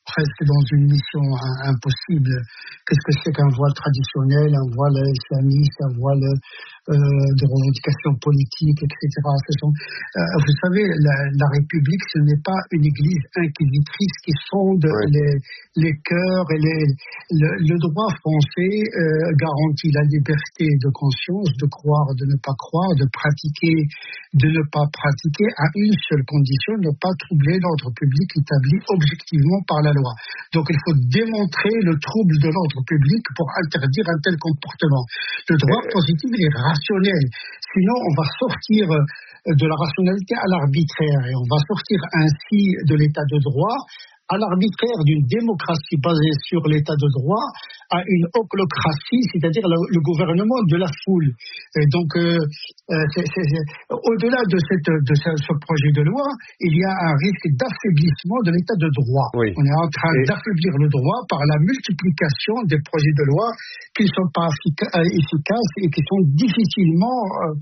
presque dans une mission impossible. Qu'est-ce que c'est qu'un voile traditionnel, un voile islamiste, un voile de revendication politique, etc. Vous savez, la République, ce n'est pas une église inquisitrice qui sonde les cœurs et le droit français garantit la liberté de conscience, de croire, de ne pas croire, de pratiquer, de ne pas pratiquer, à une seule condition, ne pas troubler l'ordre public établi objectivement par la loi. Donc il faut démontrer le trouble de l'ordre public pour interdire un tel comportement. Le droit positif est rationnel. Sinon, on va sortir de la rationalité à l'arbitraire et on va sortir ainsi de l'état de droit à l'arbitraire d'une démocratie basée sur l'état de droit à une oclocratie, c'est-à-dire le gouvernement de la foule. Et donc, au-delà de ce projet de loi, il y a un risque d'affaiblissement de l'état de droit. Oui. On est en train d'affaiblir le droit par la multiplication des projets de loi qui ne sont pas efficaces et qui sont difficilement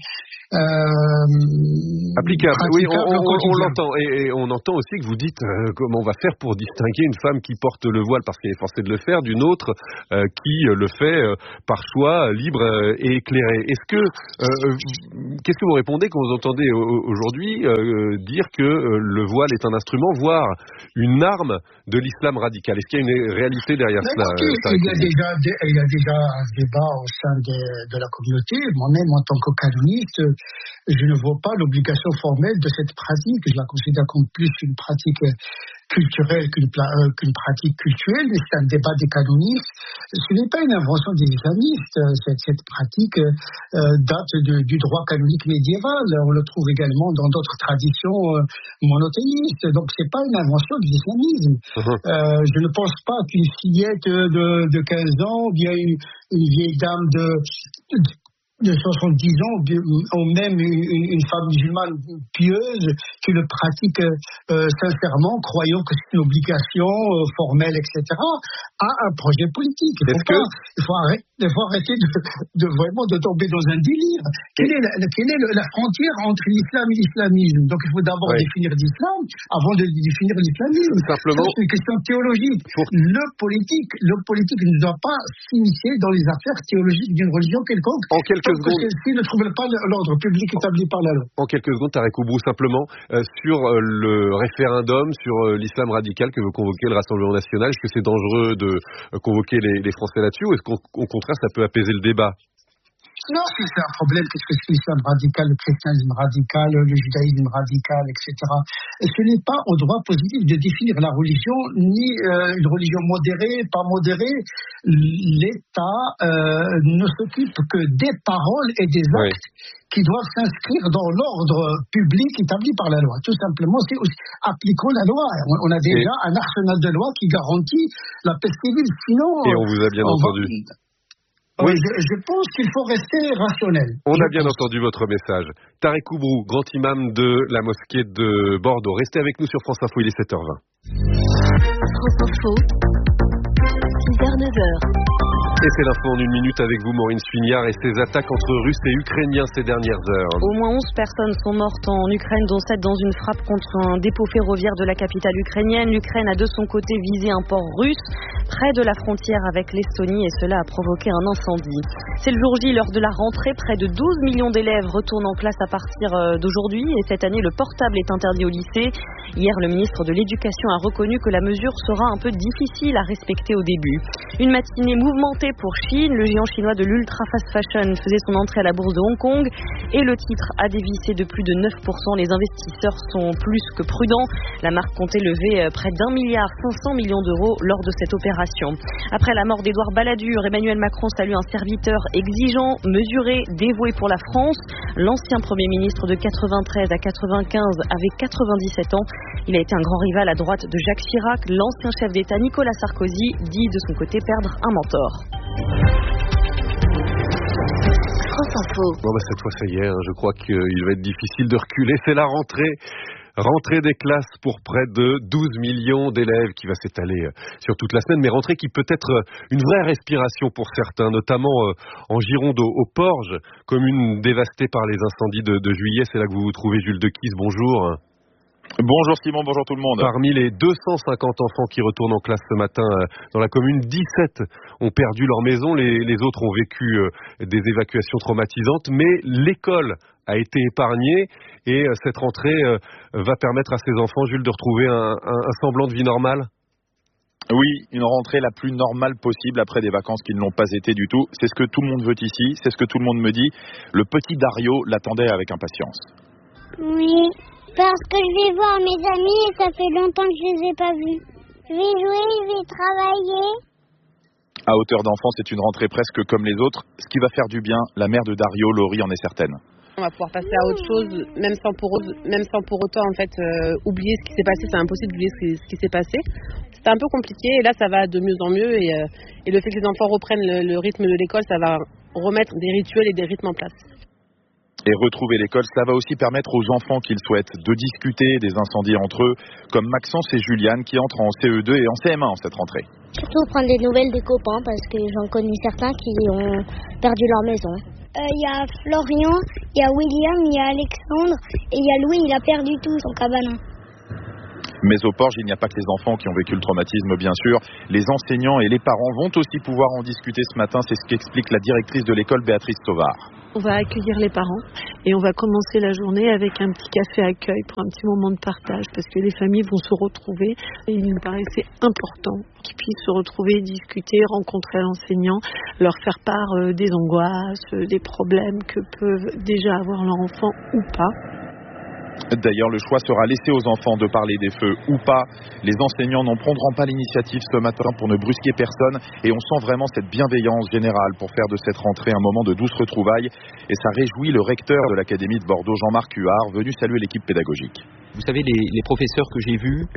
applicables. Oui, on l'entend. Et on entend aussi que vous dites comment on va faire pour distinguer une femme qui porte le voile parce qu'elle est forcée de le faire d'une autre qui le fait par choix libre et éclairé. Qu'est-ce que vous répondez quand vous entendez aujourd'hui dire que le voile est un instrument, voire une arme de l'islam radical? Est-ce qu'il y a une réalité derrière cela? Il y a déjà un débat au sein de la communauté. Moi-même, en tant que canoniste, je ne vois pas l'obligation formelle de cette pratique. Je la considère comme plus une pratique culturelle qu'une pratique cultuelle, mais c'est un débat des canonistes. Ce n'est pas une invention des islamistes. Cette pratique date du droit canonique médiéval. On le trouve également dans d'autres traditions monothéistes. Donc c'est pas une invention de l'islamisme. Je ne pense pas qu'une fillette de 15 ans ou bien une vieille dame de 70 ans, ou même une femme musulmane pieuse qui le pratique sincèrement, croyant que c'est une obligation formelle, etc., a un projet politique. Il faut arrêter de vraiment de tomber dans un délire. Quelle est la frontière entre l'islam et l'islamisme? Donc il faut d'abord définir l'islam avant de définir l'islamisme. Simplement, c'est une question théologique. Le politique ne doit pas s'immiscer dans les affaires théologiques d'une religion quelconque. En quelques secondes. Celle-ci ne trouve pas l'ordre public établi par la loi. En quelques secondes, Tarek Oubrou, simplement, sur le référendum, sur l'islam radical que veut convoquer le Rassemblement national, est-ce que c'est dangereux de convoquer les Français là-dessus, ou est-ce qu'au contraire, ça peut apaiser le débat? Non, c'est un problème. Qu'est-ce que c'est l'islam radical, le christianisme radical, le judaïsme radical, etc. Et ce n'est pas au droit positif de définir la religion, ni une religion modérée, pas modérée. L'État ne s'occupe que des paroles et des actes qui doivent s'inscrire dans l'ordre public établi par la loi. Tout simplement, c'est aussi appliquons la loi. On a déjà un arsenal de lois qui garantit la paix civile. Sinon, et on vous a bien entendu. Oui, je pense qu'il faut rester rationnel. On a bien entendu votre message. Tarek Oubrou, grand imam de la mosquée de Bordeaux. Restez avec nous sur France Info, il est 7h20. France Info, 6h-9h. Et c'est l'info en une minute avec vous, Maureen Suignard, et ces attaques entre Russes et Ukrainiens ces dernières heures. Au moins 11 personnes sont mortes en Ukraine, dont 7 dans une frappe contre un dépôt ferroviaire de la capitale ukrainienne. L'Ukraine a de son côté visé un port russe près de la frontière avec l'Estonie et cela a provoqué un incendie. C'est le jour J, l'heure de la rentrée. Près de 12 millions d'élèves retournent en classe à partir d'aujourd'hui et cette année, le portable est interdit au lycée. Hier, le ministre de l'Éducation a reconnu que la mesure sera un peu difficile à respecter au début. Une matinée mouvementée pour Chine. Le géant chinois de l'ultra fast fashion faisait son entrée à la bourse de Hong Kong et le titre a dévissé de plus de 9%. Les investisseurs sont plus que prudents. La marque comptait lever près d'1,5 milliard d'euros lors de cette opération. Après la mort d'Édouard Balladur, Emmanuel Macron salue un serviteur exigeant, mesuré, dévoué pour la France. L'ancien Premier ministre de 93 à 95 avait 97 ans. Il a été un grand rival à droite de Jacques Chirac. L'ancien chef d'État Nicolas Sarkozy dit de son côté perdre un mentor. France Info. Bon cette fois ça y est, je crois qu'il va être difficile de reculer. C'est la rentrée des classes pour près de 12 millions d'élèves qui va s'étaler sur toute la semaine, mais rentrée qui peut être une vraie respiration pour certains, notamment en Gironde, au Porge, commune dévastée par les incendies de juillet. C'est là que vous vous trouvez, Jules Dequisse, bonjour. Bonjour Simon, bonjour tout le monde. Parmi les 250 enfants qui retournent en classe ce matin dans la commune, 17 ont perdu leur maison. Les autres ont vécu des évacuations traumatisantes, mais l'école a été épargnée et cette rentrée va permettre à ces enfants, Jules, de retrouver un semblant de vie normale. Oui, une rentrée la plus normale possible après des vacances qui ne l'ont pas été du tout. C'est ce que tout le monde veut ici, c'est ce que tout le monde me dit. Le petit Dario l'attendait avec impatience. Oui, parce que je vais voir mes amis et ça fait longtemps que je les ai pas vus. Je vais jouer, je vais travailler. À hauteur d'enfant, c'est une rentrée presque comme les autres. Ce qui va faire du bien, la mère de Dario, Laurie, en est certaine. On va pouvoir passer à autre chose, même sans pour autant en fait oublier ce qui s'est passé. C'est impossible d'oublier ce qui s'est passé. C'était un peu compliqué et là ça va de mieux en mieux et le fait que les enfants reprennent le rythme de l'école, ça va remettre des rituels et des rythmes en place. Et retrouver l'école, ça va aussi permettre aux enfants qui le souhaitent de discuter des incendies entre eux, comme Maxence et Juliane qui entrent en CE2 et en CM1 en cette rentrée. Surtout prendre des nouvelles des copains parce que j'en connais certains qui ont perdu leur maison. Il y a Florian, il y a William, il y a Alexandre et il y a Louis, il a perdu tout son cabanon. Mais au Porge, il n'y a pas que les enfants qui ont vécu le traumatisme, bien sûr. Les enseignants et les parents vont aussi pouvoir en discuter ce matin. C'est ce qu'explique la directrice de l'école, Béatrice Sauvard. On va accueillir les parents et on va commencer la journée avec un petit café accueil pour un petit moment de partage parce que les familles vont se retrouver et il nous paraissait important qu'ils puissent se retrouver, discuter, rencontrer l'enseignant, leur faire part des angoisses, des problèmes que peuvent déjà avoir leurs enfants ou pas. D'ailleurs, le choix sera laissé aux enfants de parler des feux ou pas. Les enseignants n'en prendront pas l'initiative ce matin pour ne brusquer personne et on sent vraiment cette bienveillance générale pour faire de cette rentrée un moment de douce retrouvailles et ça réjouit le recteur de l'Académie de Bordeaux, Jean-Marc Huard, venu saluer l'équipe pédagogique. Vous savez, les professeurs que j'ai vus,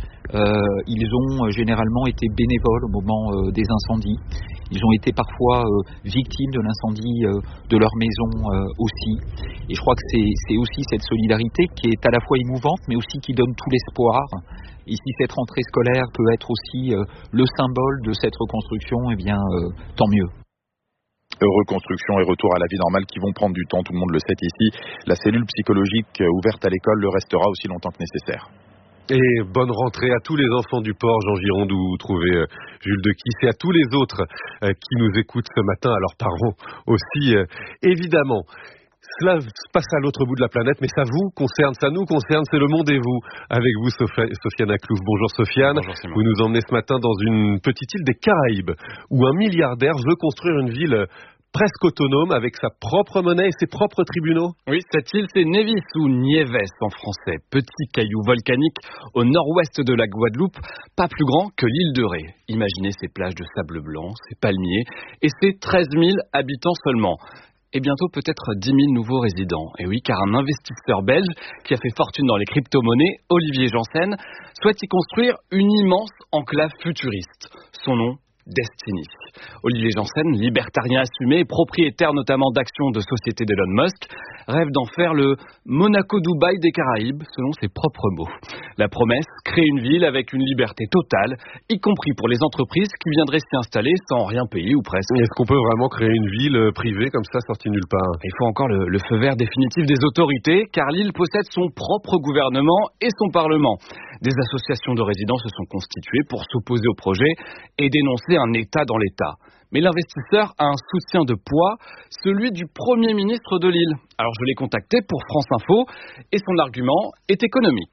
ils ont généralement été bénévoles au moment des incendies. Ils ont été parfois victimes de l'incendie de leur maison aussi. Et je crois que c'est aussi cette solidarité qui est à la fois émouvante, mais aussi qui donne tout l'espoir. Ici, cette rentrée scolaire peut être aussi le symbole de cette reconstruction, eh bien, tant mieux. Reconstruction et retour à la vie normale qui vont prendre du temps, tout le monde le sait ici. La cellule psychologique ouverte à l'école le restera aussi longtemps que nécessaire. Et bonne rentrée à tous les enfants du Porge en Gironde où vous trouvez Jules de Kiss et à tous les autres qui nous écoutent ce matin, à leurs parents aussi, évidemment. Cela se passe à l'autre bout de la planète, mais ça vous concerne, ça nous concerne, c'est Le Monde et vous. Avec vous, Sofiane Aklouf. Bonjour Sofiane. Bonjour Simon. Vous nous emmenez ce matin dans une petite île des Caraïbes où un milliardaire veut construire une ville presque autonome avec sa propre monnaie et ses propres tribunaux. Oui, cette île, c'est Nevis ou Nieves en français. Petit caillou volcanique au nord-ouest de la Guadeloupe, pas plus grand que l'île de Ré. Imaginez ces plages de sable blanc, ces palmiers et ces 13 000 habitants seulement. Et bientôt peut-être 10 000 nouveaux résidents. Et oui, car un investisseur belge qui a fait fortune dans les crypto-monnaies, Olivier Janssen, souhaite y construire une immense enclave futuriste. Son nom, Destiny. Olivier Janssen, libertarien assumé et propriétaire notamment d'actions de sociétés d'Elon Musk, rêve d'en faire le Monaco-Dubaï des Caraïbes, selon ses propres mots. La promesse, créer une ville avec une liberté totale, y compris pour les entreprises qui viendraient s'y installer sans rien payer ou presque. Est-ce qu'on peut vraiment créer une ville privée comme ça, sortie nulle part ? Il faut encore le feu vert définitif des autorités, car l'île possède son propre gouvernement et son parlement. Des associations de résidents se sont constituées pour s'opposer au projet et dénoncer un État dans l'État. Mais l'investisseur a un soutien de poids, celui du Premier ministre de l'île. Alors je l'ai contacté pour France Info et son argument est économique.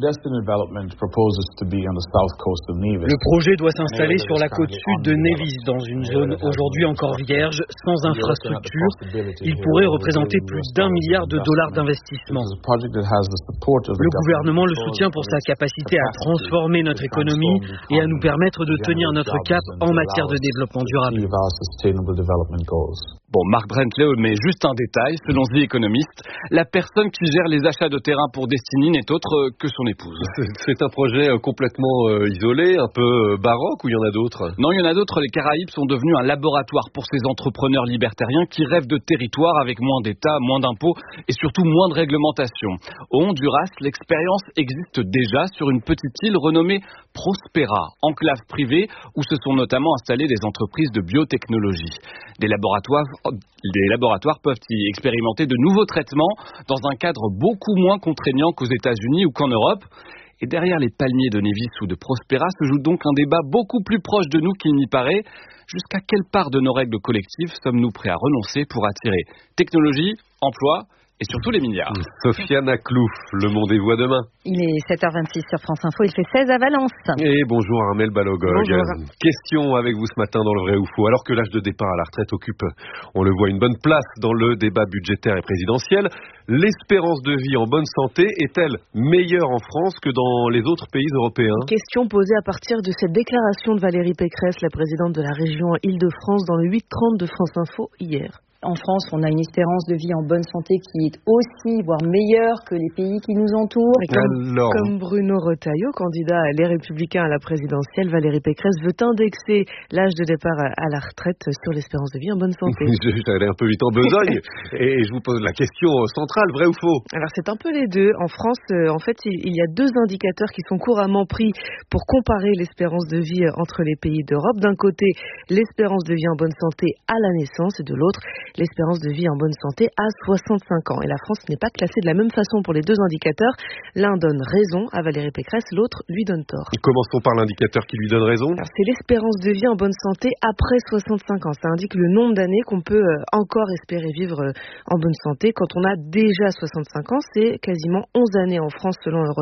Le projet doit s'installer sur la côte sud de Nevis, dans une zone aujourd'hui encore vierge, sans infrastructure. Il pourrait représenter plus d'1 milliard de dollars d'investissement. Le gouvernement le soutient pour sa capacité à transformer notre économie et à nous permettre de tenir notre cap en matière de développement durable. Bon, Mark Brentley met juste un détail. Selon The Economist, la personne qui gère les achats de terrain pour Destiny n'est autre que son épouse. C'est un projet complètement isolé, un peu baroque, ou il y en a d'autres ? Non, il y en a d'autres. Les Caraïbes sont devenus un laboratoire pour ces entrepreneurs libertariens qui rêvent de territoire avec moins d'État, moins d'impôts et surtout moins de réglementation. Au Honduras, l'expérience existe déjà sur une petite île renommée Prospera, enclave privée où se sont notamment installées des entreprises de biotechnologie. Des laboratoires peuvent y expérimenter de nouveaux traitements dans un cadre beaucoup moins contraignant qu'aux États-Unis ou qu'en Europe. Et derrière les palmiers de Nevis ou de Prospera se joue donc un débat beaucoup plus proche de nous qu'il n'y paraît. Jusqu'à quelle part de nos règles collectives sommes-nous prêts à renoncer pour attirer technologie, emploi et surtout les milliards? Sofiane Aklouf, Le Monde et Voix demain. Il est 7h26 sur France Info, il fait 16 à Valence. Et bonjour Armel Balogog. Bonjour. Question avec vous ce matin dans le vrai ou faux. Alors que l'âge de départ à la retraite occupe, on le voit, une bonne place dans le débat budgétaire et présidentiel, l'espérance de vie en bonne santé est-elle meilleure en France que dans les autres pays européens? Question posée à partir de cette déclaration de Valérie Pécresse, la présidente de la région Île-de-France, dans le 8h30 de France Info hier. En France, on a une espérance de vie en bonne santé qui est aussi, voire meilleure que les pays qui nous entourent. Et comme Bruno Retailleau, candidat à Les Républicains à la présidentielle, Valérie Pécresse veut indexer l'âge de départ à la retraite sur l'espérance de vie en bonne santé. J'allais un peu vite en besogne et je vous pose la question centrale, vrai ou faux? Alors c'est un peu les deux. En France, en fait, il y a deux indicateurs qui sont couramment pris pour comparer l'espérance de vie entre les pays d'Europe. D'un côté, l'espérance de vie en bonne santé à la naissance et de l'autre, l'espérance de vie en bonne santé à 65 ans. Et la France n'est pas classée de la même façon pour les deux indicateurs. L'un donne raison à Valérie Pécresse, l'autre lui donne tort. Commençons par l'indicateur qui lui donne raison. Alors, c'est l'espérance de vie en bonne santé après 65 ans. Ça indique le nombre d'années qu'on peut encore espérer vivre en bonne santé. Quand on a déjà 65 ans, c'est quasiment 11 années en France selon Europe.